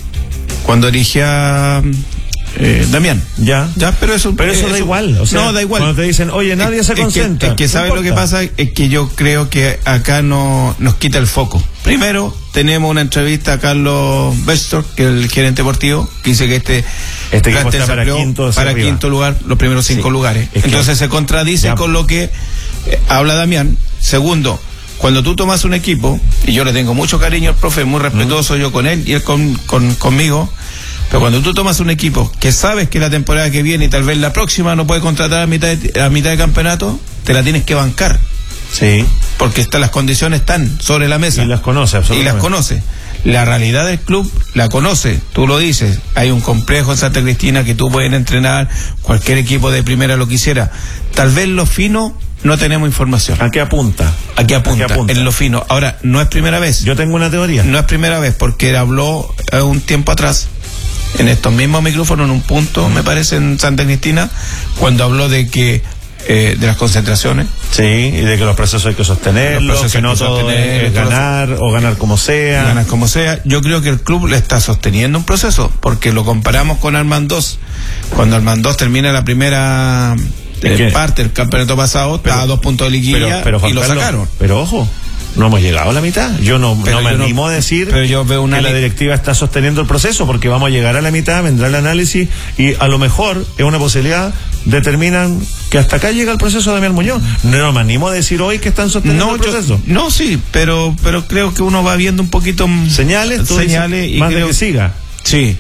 Cuando dirigía eh, Damián. Ya. Ya, pero eso, pero eso, eso da igual. O sea, no, da igual. Cuando te dicen, oye, nadie es, se concentra. Es que, es que ¿sabes lo que pasa? Es que yo creo que acá no nos quita el foco. Primero, tenemos una entrevista a Carlos Bestor, que es el gerente deportivo, que dice que este, este equipo está para, quinto, para quinto lugar, los primeros cinco sí, lugares. Entonces se contradice ya. con lo que eh, habla Damián. Segundo, cuando tú tomas un equipo, y yo le tengo mucho cariño al profe, muy respetuoso mm. yo con él y él con, con, conmigo, pero cuando tú tomas un equipo que sabes que la temporada que viene y tal vez la próxima no puede contratar a mitad de, a mitad de campeonato, te la tienes que bancar. Sí. Porque está, las condiciones están sobre la mesa. Y las conoce, absolutamente. Y las conoce. La realidad del club la conoce, tú lo dices. Hay un complejo en Santa Cristina que tú puedes entrenar, cualquier equipo de primera lo quisiera. Tal vez lo fino no tenemos información. ¿A qué apunta? ¿A qué apunta? ¿A qué apunta? En lo fino. Ahora, no es primera vez. Yo tengo una teoría. No es primera vez, porque habló eh, un tiempo atrás, en estos mismos micrófonos, en un punto, me parece, en Santa Cristina, cuando habló de que Eh, de las concentraciones. Sí, y de que los procesos hay que sostenerlos, que no todo es ganar o ganar como sea. Ganar como sea. Yo creo que el club le está sosteniendo un proceso, porque lo comparamos con Armandós. Cuando Armandós termina la primera eh, parte del campeonato pasado, está a dos puntos de liguilla pero, pero, y lo Carlos, sacaron. Pero ojo, no hemos llegado a la mitad. Yo no, no me yo animo no, a decir pero yo veo una que la directiva está sosteniendo el proceso, porque vamos a llegar a la mitad, vendrá el análisis y a lo mejor es una posibilidad, determinan que hasta acá llega el proceso de Damián Muñoz. No me animo a decir hoy que están sosteniendo no, el proceso. Yo, no, sí, pero pero creo que uno va viendo un poquito señales, señales y más creo de que siga. Sí,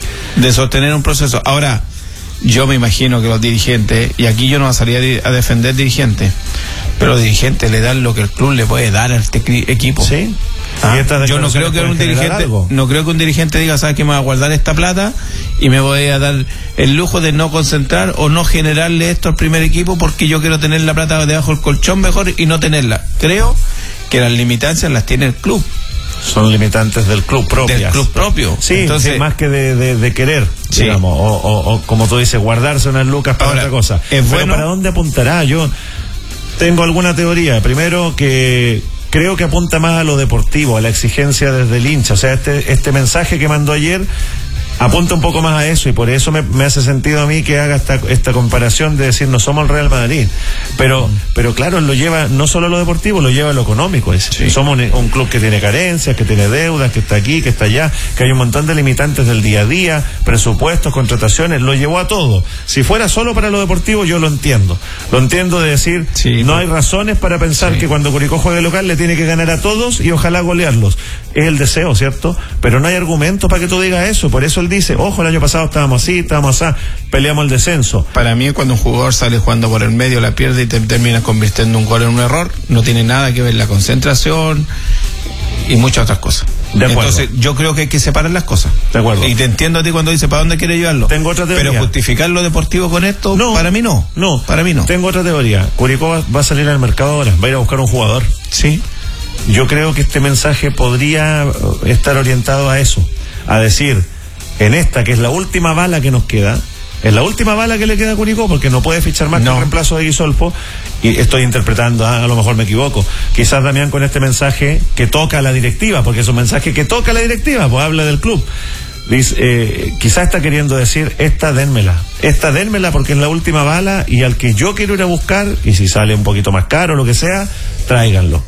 de sostener un proceso. Ahora, yo me imagino que los dirigentes, y aquí yo no salía a defender dirigentes, pero los dirigentes le dan lo que el club le puede dar a este equipo. Sí. Ah, yo no creo que un dirigente no creo que un dirigente diga, sabes que me voy a guardar esta plata y me voy a dar el lujo de no concentrar o no generarle esto al primer equipo porque yo quiero tener la plata debajo del colchón mejor y no tenerla. Creo que las limitancias las tiene el club. Son limitantes del club propio. Del club propio. Sí, entonces, sí, más que de, de, de querer, sí. digamos, o, o, o como tú dices, guardarse unas lucas para Ahora, otra cosa. Es Pero bueno. ¿para dónde apuntará? Yo tengo alguna teoría. Primero que creo que apunta más a lo deportivo, a la exigencia desde el hincha. O sea, este, este mensaje que mandó ayer apunta un poco más a eso, y por eso me, me hace sentido a mí que haga esta, esta comparación de decir no somos el Real Madrid, pero mm. pero claro, lo lleva no solo a lo deportivo, lo lleva a lo económico. Es, sí. Somos un, un club que tiene carencias, que tiene deudas, que está aquí, que está allá, que hay un montón de limitantes del día a día, presupuestos, contrataciones, lo llevó a todo. Si fuera solo para lo deportivo, yo lo entiendo, lo entiendo de decir, sí, no hay razones para pensar sí. que cuando Curicó juegue local le tiene que ganar a todos y ojalá golearlos, es el deseo, ¿cierto? Pero no hay argumentos para que tú digas eso. Por eso él dice, ojo, el año pasado estábamos así, estábamos así, peleamos el descenso. Para mí, cuando un jugador sale jugando por el medio, la pierde y te termina convirtiendo un gol en un error, no tiene nada que ver la concentración y muchas otras cosas. De acuerdo. Entonces, yo creo que hay que separar las cosas. De acuerdo. Y te entiendo a ti cuando dices, ¿para dónde quieres llevarlo? Tengo otra teoría. Pero justificar lo deportivo con esto, no, para mí no. No, para mí no. Tengo otra teoría. Curicó va, va a salir al mercado ahora, va a ir a buscar un jugador. Sí. Yo creo que este mensaje podría estar orientado a eso, a decir, en esta que es la última bala que nos queda, es la última bala que le queda a Curicó, porque no puede fichar más no. que el reemplazo de Guisolfo, y estoy interpretando, a lo mejor me equivoco, quizás Damián con este mensaje que toca a la directiva, porque es un mensaje que toca a la directiva, pues habla del club, dice, eh, quizás está queriendo decir, esta dénmela, esta dénmela porque es la última bala, y al que yo quiero ir a buscar, y si sale un poquito más caro o lo que sea, tráiganlo.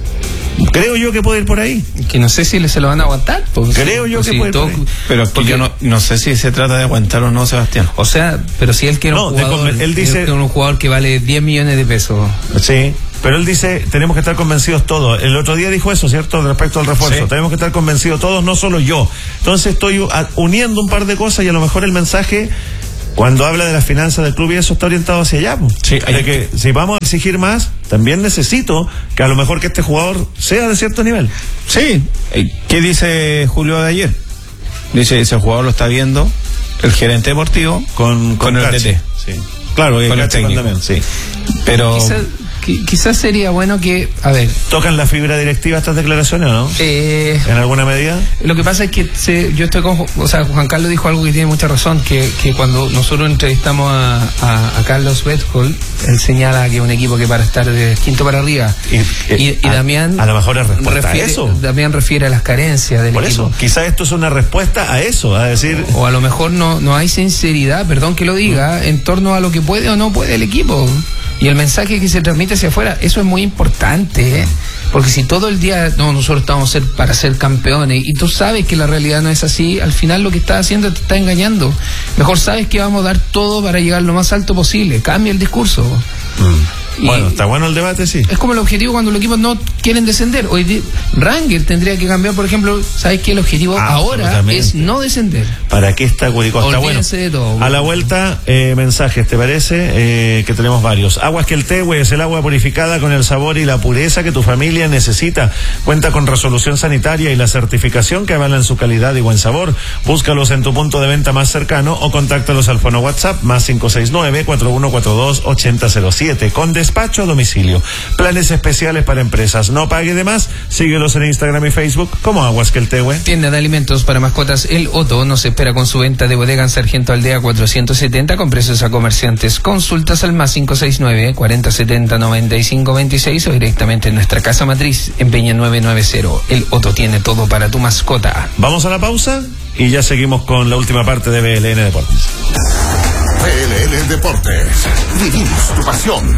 Creo yo que puede ir por ahí. Que no sé si se lo van a aguantar. Pues, Creo yo pues que si puede ir todo, por ahí. Pero que porque, yo no, no sé si se trata de aguantar o no, Sebastián. O sea, pero si él quiere No, un de jugador, conven- él dice- él quiere un jugador que vale diez millones de pesos. Sí, pero él dice, tenemos que estar convencidos todos. El otro día dijo eso, ¿cierto? Respecto al refuerzo. Sí. Tenemos que estar convencidos todos, no solo yo. Entonces estoy a- uniendo un par de cosas y a lo mejor el mensaje, cuando habla de las finanzas del club y eso, está orientado hacia allá. Po. Sí, hay- de que si vamos a exigir más, también necesito que a lo mejor que este jugador sea de cierto nivel. Sí. ¿Qué dice Julio de ayer? Dice, ese jugador lo está viendo el gerente deportivo Con, con el Cachi. T T. Sí. Claro, y Con el Cachi técnico. también, sí. Pero Quizás, qui- quizás sería bueno que, a ver, ¿Tocan la fibra directiva estas declaraciones o no? eh, ¿En alguna medida? lo que pasa es que se, yo estoy con, o sea, Juan Carlos dijo algo que tiene mucha razón, que, que cuando nosotros entrevistamos a, a, a Carlos Bedhol, él señala que es un equipo que para estar de quinto para arriba. Y, Y, y a, Damián a lo mejor es respuesta refiere, a eso. Damián refiere a las carencias del Por equipo. eso, quizás esto es una respuesta a eso, a decir, O a lo mejor no, no hay sinceridad, perdón que lo diga, en torno a lo que puede o no puede el equipo. Y el mensaje que se transmite hacia afuera, eso es muy importante, ¿eh? Porque si todo el día, no, nosotros estamos ser, para ser campeones, y tú sabes que la realidad no es así, al final lo que estás haciendo te está engañando. Mejor sabes que vamos a dar todo para llegar lo más alto posible. Cambia el discurso. Y bueno, está bueno el debate, sí. es como el objetivo cuando los equipos no quieren descender. Hoy di- Rangel tendría que cambiar, por ejemplo, ¿sabes qué? El objetivo ahora Absolutamente. es no descender. ¿Para qué está Curicó? Está bueno. Olvídense de todo. A la vuelta, eh, mensajes, ¿te parece? Eh, que tenemos varios. Aguas que el Tehue es el agua purificada con el sabor y la pureza que tu familia necesita. Cuenta con resolución sanitaria y la certificación que avalan su calidad y buen sabor. Búscalos en tu punto de venta más cercano o contáctalos al fono WhatsApp más cinco seis nueve, cuatro uno cuatro dos, ocho cero cero siete con despacho a domicilio. Planes especiales para empresas. No pague de más. Síguelos en Instagram y Facebook como Aguas que el Tehue. Tienda de alimentos para mascotas El Otto nos espera con su venta de bodega en Sargento Aldea cuatrocientos setenta con precios a comerciantes. Consultas al más cinco seis nueve, cuarenta setenta, noventa y cinco veintiséis o directamente en nuestra casa matriz en Peña nueve noventa. El Otto tiene todo para tu mascota. Vamos a la pausa y ya seguimos con la última parte de B L N Deportes. B L N Deportes. Vivimos tu pasión.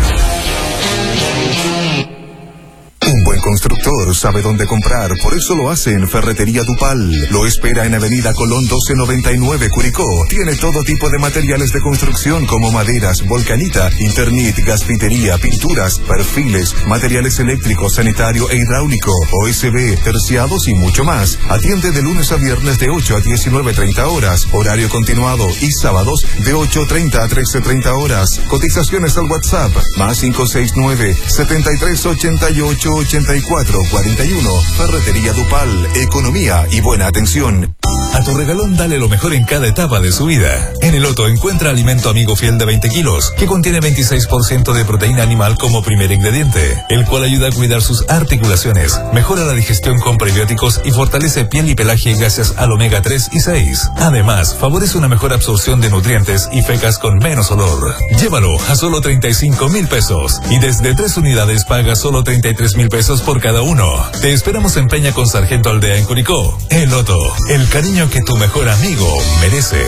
Un buen constructor sabe dónde comprar, por eso lo hace en Ferretería Dupal. Lo espera en Avenida Colón doce noventa y nueve, Curicó. Tiene todo tipo de materiales de construcción como maderas, volcanita, Internet, gasfitería, pinturas, perfiles, materiales eléctricos, sanitario e hidráulico, O S B, terciados y mucho más. Atiende de lunes a viernes de ocho a diecinueve treinta horas, horario continuado, y sábados de ocho treinta a trece treinta horas. Cotizaciones al WhatsApp, más cinco seis nueve, setenta y tres ochenta y ocho ochenta y cuatro cuarenta y uno. Ferretería Dupal, economía y buena atención. A tu regalón dale lo mejor en cada etapa de su vida. En el Otto encuentra alimento amigo fiel de veinte kilos, que contiene veintiséis por ciento de proteína animal como primer ingrediente, el cual ayuda a cuidar sus articulaciones, mejora la digestión con prebióticos y fortalece piel y pelaje gracias al omega tres y seis. Además, favorece una mejor absorción de nutrientes y fecas con menos olor. Llévalo a solo treinta y cinco mil pesos y desde tres unidades paga solo treinta y tres mil pesos por cada uno. Te esperamos en Peña con Sargento Aldea en Curicó. El Otto, el cariño que tu mejor amigo merece.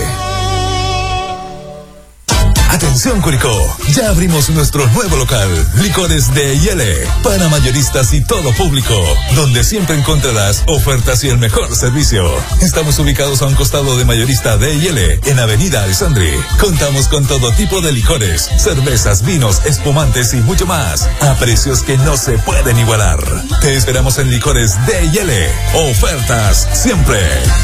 Atención Curicó, ya abrimos nuestro nuevo local, Licores de Yele, para mayoristas y todo público, donde siempre encontrarás ofertas y el mejor servicio. Estamos ubicados a un costado de mayorista de Yele, en Avenida Alessandri. Contamos con todo tipo de licores, cervezas, vinos, espumantes y mucho más, a precios que no se pueden igualar. Te esperamos en Licores de Yele, ofertas siempre.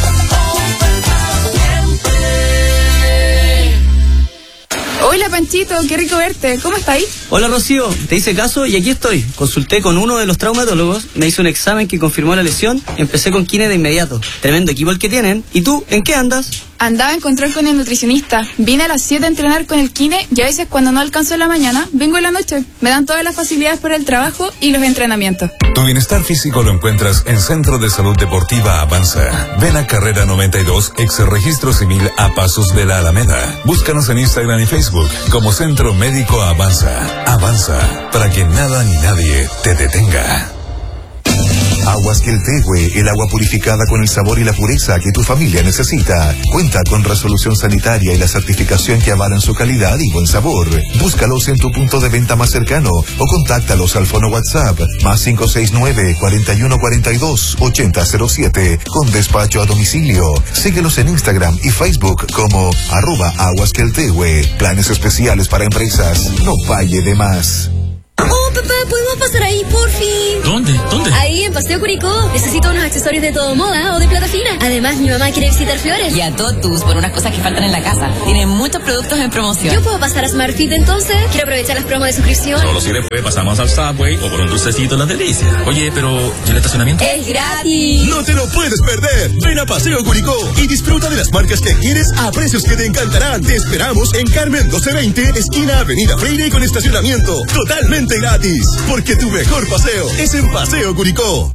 Hola Panchito, qué rico verte. ¿Cómo estáis? Hola Rocío, te hice caso y aquí estoy. Consulté con uno de los traumatólogos, me hizo un examen que confirmó la lesión y empecé con kine de inmediato. Tremendo equipo el que tienen. ¿Y tú, en qué andas? Andaba en control con el nutricionista. Vine a las siete a entrenar con el kine y a veces cuando no alcanzo en la mañana, vengo en la noche. Me dan todas las facilidades por el trabajo y los entrenamientos. Tu bienestar físico lo encuentras en Centro de Salud Deportiva Avanza. Ven a Carrera noventa y dos, ex registro civil a pasos de la Alameda. Búscanos en Instagram y Facebook como Centro Médico Avanza. Avanza, para que nada ni nadie te detenga. Aguas Queltehue, el agua purificada con el sabor y la pureza que tu familia necesita. Cuenta con resolución sanitaria y la certificación que avalan su calidad y buen sabor. Búscalos en tu punto de venta más cercano o contáctalos al fono WhatsApp más cinco seis nueve, cuarenta y uno cuarenta y dos, ochenta cero siete con despacho a domicilio. Síguelos en Instagram y Facebook como arroba Aguas Queltehue. Planes especiales para empresas. No falle de más. Oh, papá, ¿podemos pasar ahí, por fin? ¿Dónde? ¿Dónde? Ahí, en Paseo Curicó. Necesito unos accesorios de todo moda o de plata fina. Además, mi mamá quiere visitar Flores. Y a Totus por unas cosas que faltan en la casa. Tienen muchos productos en promoción. ¿Yo puedo pasar a Smart Fit entonces? Quiero aprovechar las promos de suscripción. Solo si después pasamos al Subway o por un dulcecito en Las Delicias. Oye, pero ¿y el estacionamiento? ¡Es gratis! ¡No te lo puedes perder! Ven a Paseo Curicó y disfruta de las marcas que quieres a precios que te encantarán. Te esperamos en Carmen doce veinte, esquina Avenida Freire con estacionamiento totalmente gratis. Porque tu mejor paseo es en Paseo Curicó.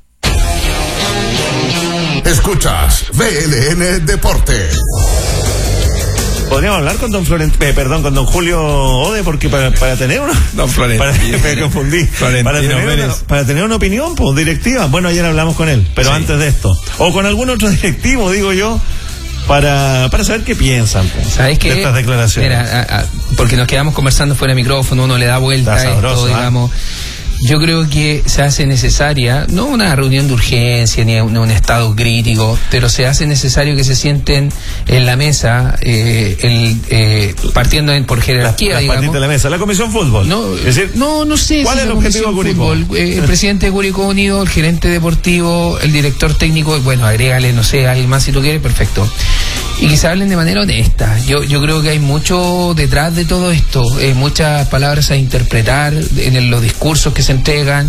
Escuchas V L N Deportes. Podríamos hablar con don Florent, eh, perdón, con don Julio Ode, porque para, para tener una... Don Florentino. Para, me confundí. Para tener, una, para tener una opinión, pues, directiva. Bueno, ayer hablamos con él, pero sí. Antes de esto. O con algún otro directivo, digo yo, para, para saber qué piensan, pues, ¿sabes qué? De estas declaraciones. Mira, a, a, porque nos quedamos conversando fuera de micrófono, uno le da vuelta a esto, digamos... ¿eh? Yo creo que se hace necesaria, no una reunión de urgencia ni un, un estado crítico, pero se hace necesario que se sienten en la mesa, eh, el, eh, partiendo en, por jerarquía, la, digamos. de la mesa, la Comisión Fútbol. No, es decir, no, no sé. ¿cuál si es el objetivo de Curicó? Eh, el presidente de Curicó Unido, el gerente deportivo, el director técnico, bueno, agrégale, no sé, alguien más si tú quieres, perfecto. Y que se hablen de manera honesta. Yo yo creo que hay mucho detrás de todo esto, eh, muchas palabras a interpretar en el, los discursos que se entregan.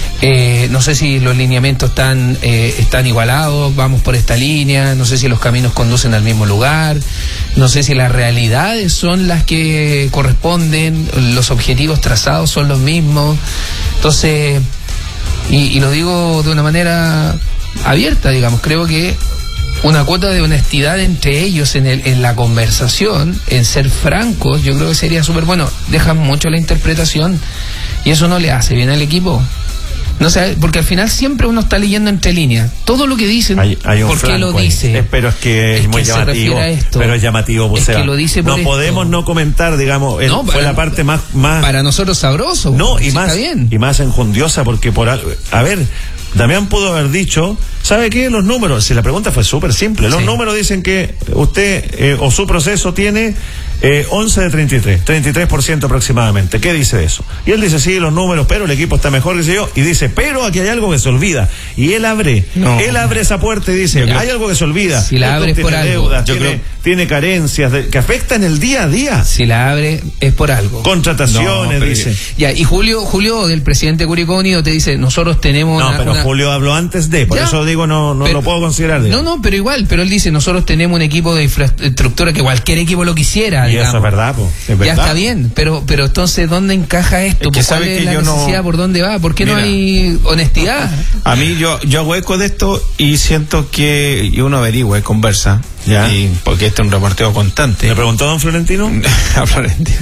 Eh, no sé si los lineamientos están eh, están igualados, vamos por esta línea, no sé si los caminos conducen al mismo lugar, no sé si las realidades son las que corresponden, los objetivos trazados son los mismos. Entonces, y, y lo digo de una manera abierta, digamos, creo que una cuota de honestidad entre ellos en el, en la conversación, en ser francos, yo creo que sería súper bueno. Dejan mucho la interpretación y eso no le hace bien al equipo. No sé, porque al final siempre uno está leyendo entre líneas. Todo lo que dicen, hay, hay ¿por qué lo dice? Es, pero es que es, es muy que llamativo. Se a esto. Pero es llamativo, pues, es que lo dice por no esto. Podemos no comentar, digamos, el, no, para, fue la parte más, más... Para nosotros sabroso. No, y sí, más, está bien. y más enjundiosa, porque por... A ver... Damián pudo haber dicho, ¿sabe qué? Los números, si la pregunta fue súper simple, los sí. números dicen que usted eh, o su proceso tiene eh, once de treinta y tres, treinta y tres por ciento aproximadamente. ¿Qué dice eso? Y él dice, sí, los números, pero el equipo está mejor, dice yo, y dice, pero aquí hay algo que se olvida. Y él abre, no. él abre esa puerta y dice, hay algo que se olvida. Si la abre es por algo. Deudas, yo tiene, creo... tiene carencias de, que afectan el día a día. Si la abre es por algo. Contrataciones, no, dice. Ya, y Julio, Julio, del presidente Curicó Unido, te dice, nosotros tenemos no, una... pero una... Julio habló antes de, por ya, eso digo, no, no pero, lo puedo considerar. Digamos. No, no, pero igual, pero él dice, nosotros tenemos un equipo de infraestructura que cualquier equipo lo quisiera, y digamos. eso es verdad, po, es verdad. Ya está bien, pero pero entonces, ¿dónde encaja esto? Es que ¿Cuál es que la yo necesidad? No... ¿Por dónde va? ¿Por qué Mira, no hay honestidad? A mí, yo yo hago eco de esto y siento que y uno averigua, conversa, ya, y porque este es un reporteo constante. ¿Le preguntó a don Florentino? A Florentino.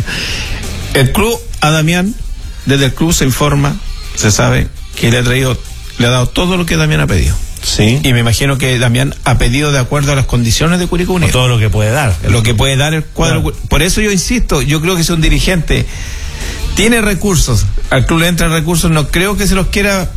El club, a Damián, desde el club se informa, se sabe que le ha traído, le ha dado todo lo que Damián ha pedido. Sí. Y me imagino que Damián ha pedido de acuerdo a las condiciones de Curicó Unido. O todo lo que puede dar. Lo que puede dar el cuadro. Claro. Por eso yo insisto, yo creo que si un dirigente tiene recursos, al club le entran recursos, no creo que se los quiera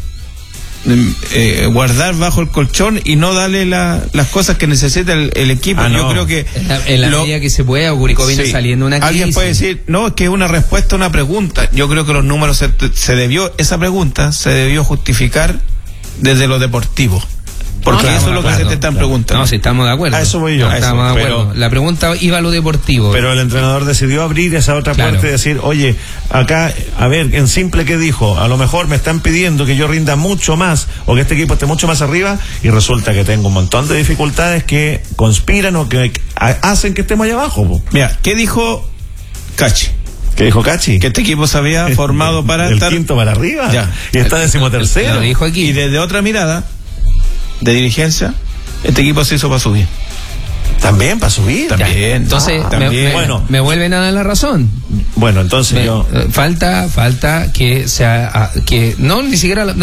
eh, guardar bajo el colchón y no darle la, las cosas que necesita el, el equipo. Ah, no. Yo creo que en la, en la lo, medida que se pueda, Curicó viene sí. saliendo una crisis. Alguien puede decir, no, es que es una respuesta a una pregunta. Yo creo que los números se, se debió, esa pregunta se debió justificar desde lo deportivo. Porque no, eso es lo que se te están preguntando. No, si estamos de acuerdo. A eso voy yo. No, estamos eso, de acuerdo. Pero, la pregunta iba a lo deportivo. Pero el entrenador decidió abrir esa otra claro. puerta y decir, oye, acá, a ver, en simple, ¿qué dijo? A lo mejor me están pidiendo que yo rinda mucho más o que este equipo esté mucho más arriba y resulta que tengo un montón de dificultades que conspiran o que hacen que estemos allá abajo. Po. Mira, ¿qué dijo Cachi? ¿Qué dijo Cachi? Que este equipo se había formado para el estar... quinto para arriba. Ya. Y está decimotercero. Lo dijo aquí. Y desde otra mirada de dirigencia, este equipo se hizo para subir. También para subir. También. Ya. Entonces, ah, me, también. Me, bueno, me vuelven a dar la razón. Bueno, entonces me, yo falta, falta que sea, que no ni siquiera la, no,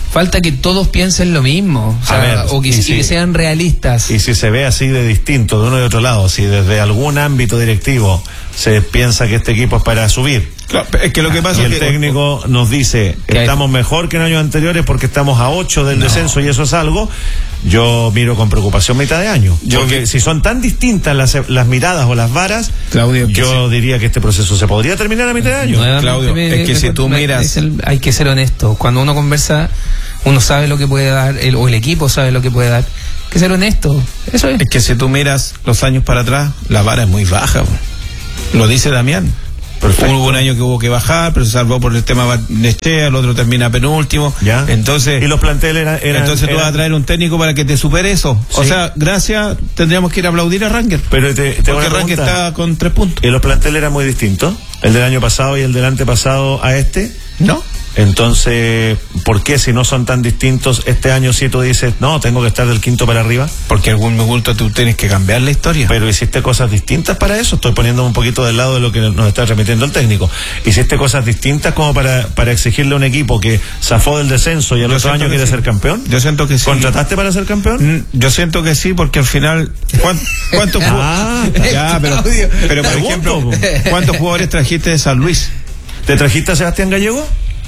falta que todos piensen lo mismo, o, sea, A ver, o que, y y si- que sean realistas. Y si se ve así de distinto de uno y otro lado, si desde algún ámbito directivo se piensa que este equipo es para subir, Claro, es que lo que pasa y es el que técnico nos dice Que hay- estamos mejor que en años anteriores porque estamos a ocho del No. descenso y eso es algo, yo miro con preocupación mitad de año. Yo Porque vi- si son tan distintas las, las miradas o las varas, Claudio, que yo diría que este proceso se podría terminar a mitad de año. Nuevamente Claudio, me- es que me- si tú me- miras- es el- hay que ser honesto. Cuando uno conversa, uno sabe lo que puede dar, el, o el equipo sabe lo que puede dar. Hay que ser honesto. Eso es. es que si tú miras los años para atrás, la vara es muy baja. Bro. Lo dice Damián. Perfecto. Hubo un año que hubo que bajar, pero se salvó por el tema Nechea, el otro termina penúltimo. Ya. Entonces, Y los planteles eran, eran- entonces tú vas a eran- traer un técnico para que te supere eso. O Sí. sea, gracias, tendríamos que ir a aplaudir a Ranger. Pero te, te hago Porque una Ranger pregunta. está con tres puntos. Y los planteles eran muy distintos, el del año pasado y el del antepasado a este. ¿No? Entonces, ¿por qué si no son tan distintos este año si tú dices, no, tengo que estar del quinto para arriba? Porque algún momento tú tienes que cambiar la historia. Pero hiciste cosas distintas para eso. Estoy poniéndome un poquito del lado de lo que nos está remitiendo el técnico. Hiciste cosas distintas como para, para exigirle a un equipo que zafó del descenso y al Yo otro siento año que quiere sí. ser campeón. Yo siento que sí. ¿Contrataste para ser campeón? Mm, Yo siento que sí, porque al final, ¿cuán- ¿cuántos ju- Ah, ya, pero, Claudio, pero por pregunto, ejemplo, ¿cuántos jugadores trajiste de San Luis? ¿Te trajiste a Sebastián Gallego?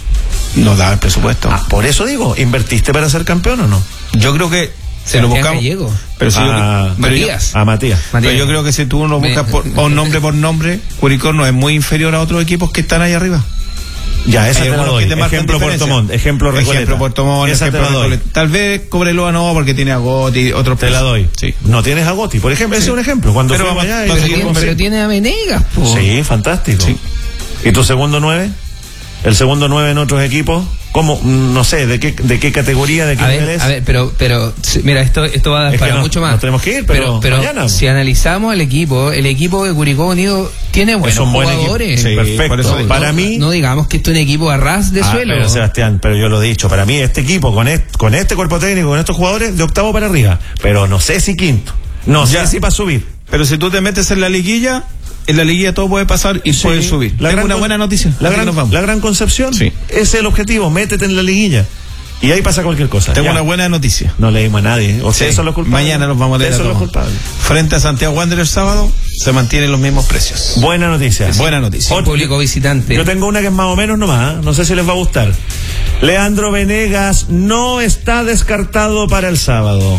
No da el presupuesto. Ah, por eso digo, ¿invertiste para ser campeón o no? Yo creo que se Sebastián lo buscamos. Gallego. Pero si yo- Ah, pero yo- Matías. A Matías. pero Matías. yo creo que si tú lo Me- buscas por, o nombre por nombre, Curicó no es muy inferior a otros equipos que están ahí arriba. Ya, esa Hay te la algunos doy. que te marcan Ejemplo diferencia. Puerto Montt, ejemplo Recoleta. Ejemplo Puerto Montt, Esa ejemplo te la doy. Recoleta. Tal vez Cobreloa no, porque tiene a Gotti, otros Te la doy. Sí. No tienes a Gotti, por ejemplo, ese es un ejemplo. Cuando Pero fuimos vamos- allá y vamos a le seguir dijimos, Pero tiene a Venegas, po. sí, fantástico. Sí. ¿Y tu segundo nueve? ¿El segundo nueve en otros equipos? ¿Cómo? No sé, ¿de qué, de qué categoría, de qué A nivel ver, es? a ver, pero, pero, sí, mira, esto, esto va a dar Es que para no- mucho más. nos tenemos que ir, pero pero, mañana. si analizamos el equipo, el equipo de Curicó Unido tiene buenos un buen equipo. jugadores. Sí, perfecto. por eso- Para no, mí... no digamos que esto es un equipo a ras de Ah, suelo. pero Sebastián, pero yo lo he dicho, para mí este equipo con este, con este cuerpo técnico, con estos jugadores, de octavo para arriba, pero no sé si quinto, no Ya. sé si para subir. Pero si tú te metes en la liguilla, en la liguilla todo puede pasar y Sí. puedes subir. La Tengo gran una con- buena noticia. La Así gran, nos vamos. la gran concepción, Sí. ese es el objetivo, métete en la liguilla y ahí pasa cualquier cosa. Tengo Ya. una buena noticia. No leímos a nadie, o sea, Sí. eso es lo culpable. Mañana los vamos a leer Eso a es lo todos. culpable. Frente a Santiago Wanderers sábado, se mantienen los mismos precios. Buena noticia. Buena noticia. Un público visitante. Yo tengo una que es más o menos nomás, ¿eh? No sé si les va a gustar. Leandro Venegas no está descartado para el sábado.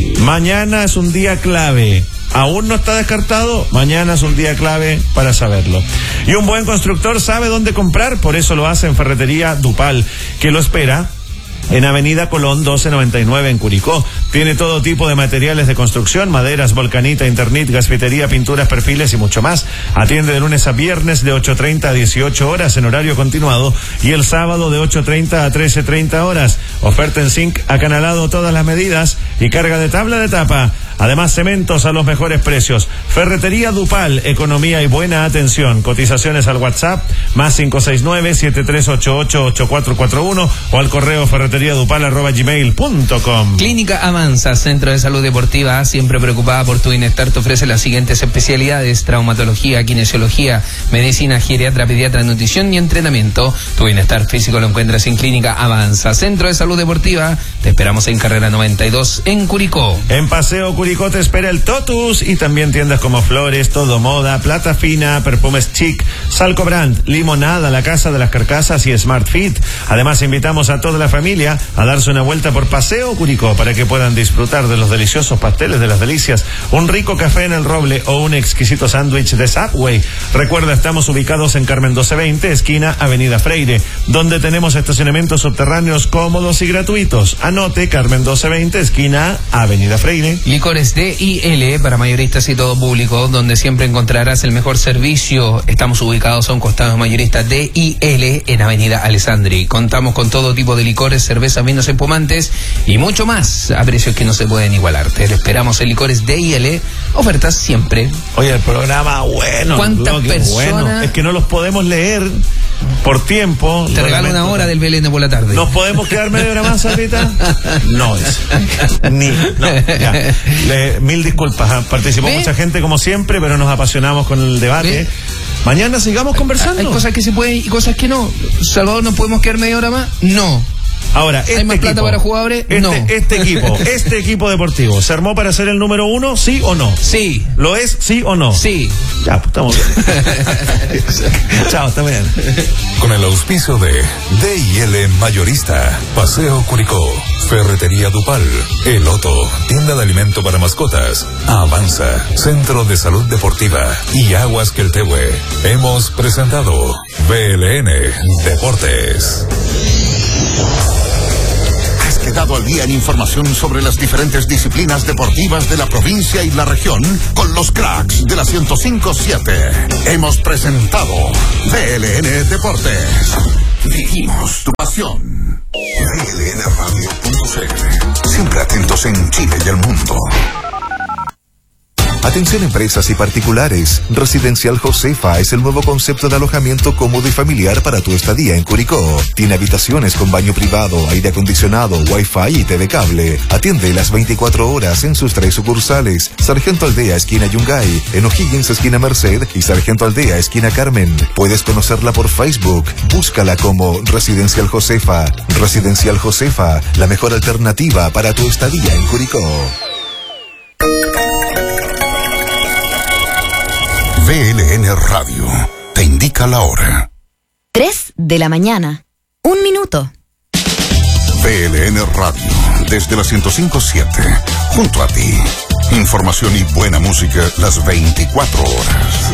Mañana es un día clave. Aún no está descartado, mañana es un día clave para saberlo. Y un buen constructor sabe dónde comprar, por eso lo hace en Ferretería Dupal, que lo espera en Avenida Colón doce noventa y nueve en Curicó. Tiene todo tipo de materiales de construcción, maderas, volcanita, internet, gasfitería, pinturas, perfiles y mucho más. Atiende de lunes a viernes de ocho treinta a dieciocho horas en horario continuado y el sábado de ocho treinta a trece treinta horas. Oferta en zinc acanalado todas las medidas y carga de tabla de tapa. Además, cementos a los mejores precios. Ferretería Dupal, economía y buena atención. Cotizaciones al WhatsApp más cinco seis nueve, siete tres ocho ocho, ocho cuatro cuatro uno o al correo ferreteriadupal arroba gmail punto com. Clínica Avanza, Centro de Salud Deportiva, siempre preocupada por tu bienestar, te ofrece las siguientes especialidades: traumatología, kinesiología, medicina, geriatra, pediatra, nutrición y entrenamiento. Tu bienestar físico lo encuentras en Clínica Avanza, Centro de Salud Deportiva. Te esperamos en Carrera noventa y dos en Curicó. En Paseo Curicó te espera el Totus y también tiendas como Flores, Todo Moda, Plata Fina, Perfumes Chic, Salco Brand, Limonada, La Casa de las Carcasas y Smart Fit. Además, invitamos a toda la familia a darse una vuelta por Paseo Curicó para que puedan disfrutar de los deliciosos pasteles de las delicias, un rico café en el Roble o un exquisito sándwich de Subway. Recuerda, estamos ubicados en Carmen doce veinte, esquina Avenida Freire, donde tenemos estacionamientos subterráneos cómodos y gratuitos. Anote, Carmen doce veinte, esquina Avenida Freire. Licores D I L para mayoristas y todo público, donde siempre encontrarás el mejor servicio. Estamos ubicados a un costado de mayorista D I L en Avenida Alessandri. Contamos con todo tipo de licores, cervezas, vinos espumantes y mucho más a precios que no se pueden igualar. Te esperamos en Licores D I L, ofertas siempre. Oye, el programa bueno. ¿Cuántas bloque personas? bueno. Es que no los podemos leer por tiempo. Te Lo regalo una lamento. hora del Belén de por la tarde. ¿Nos podemos quedar media hora más ahorita? No, es. Ni. No, ya. Le- mil disculpas. ¿ah? Participó ¿Ve? mucha gente como siempre, pero nos apasionamos con el debate. ¿Ve? Mañana sigamos conversando. Hay cosas que se pueden y cosas que no. Salvador, ¿nos podemos quedar media hora más? No. Ahora, este ¿hay más equipo, plata para jugadores? Este, No. este equipo, este equipo deportivo, ¿se armó para ser el número uno, sí o no? Sí. ¿Lo es, sí o no? Sí. Ya, pues estamos bien. Chao, está bien. Con el auspicio de D y L Mayorista, Paseo Curicó, Ferretería Dupal, El Otto, Tienda de Alimento para Mascotas, Avanza, Centro de Salud Deportiva y Aguas Queltehue. Hemos presentado B L N Deportes. ¿Has quedado al día en información sobre las diferentes disciplinas deportivas de la provincia y la región? Con los cracks de la ciento cinco punto siete. Hemos presentado B L N Deportes. Vivimos tu pasión. B L N radio punto c l. Siempre atentos en Chile y el mundo. Atención empresas y particulares. Residencial Josefa es el nuevo concepto de alojamiento cómodo y familiar para tu estadía en Curicó. Tiene habitaciones con baño privado, aire acondicionado, wifi y T V cable. Atiende las veinticuatro horas en sus tres sucursales. Sargento Aldea, esquina Yungay, en O'Higgins, esquina Merced y Sargento Aldea, esquina Carmen. Puedes conocerla por Facebook. Búscala como Residencial Josefa. Residencial Josefa, la mejor alternativa para tu estadía en Curicó. B L N Radio te indica la hora. Tres de la mañana. Un minuto. B L N Radio, desde la ciento cinco punto siete, junto a ti. Información y buena música las veinticuatro horas.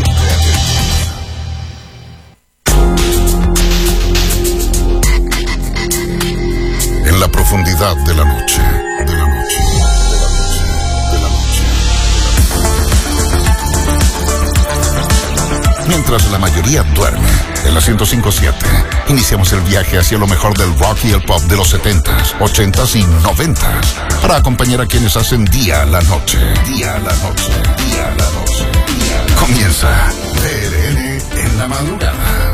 En la profundidad de la noche, de la noche, de la noche, de la noche. Mientras la mayoría duerme, en la ciento cinco punto siete, iniciamos el viaje hacia lo mejor del rock y el pop de los setentas, ochentas y noventas, para acompañar a quienes hacen día a la noche, día a la noche, día a la noche, día a la noche. Comienza B L N en la madrugada.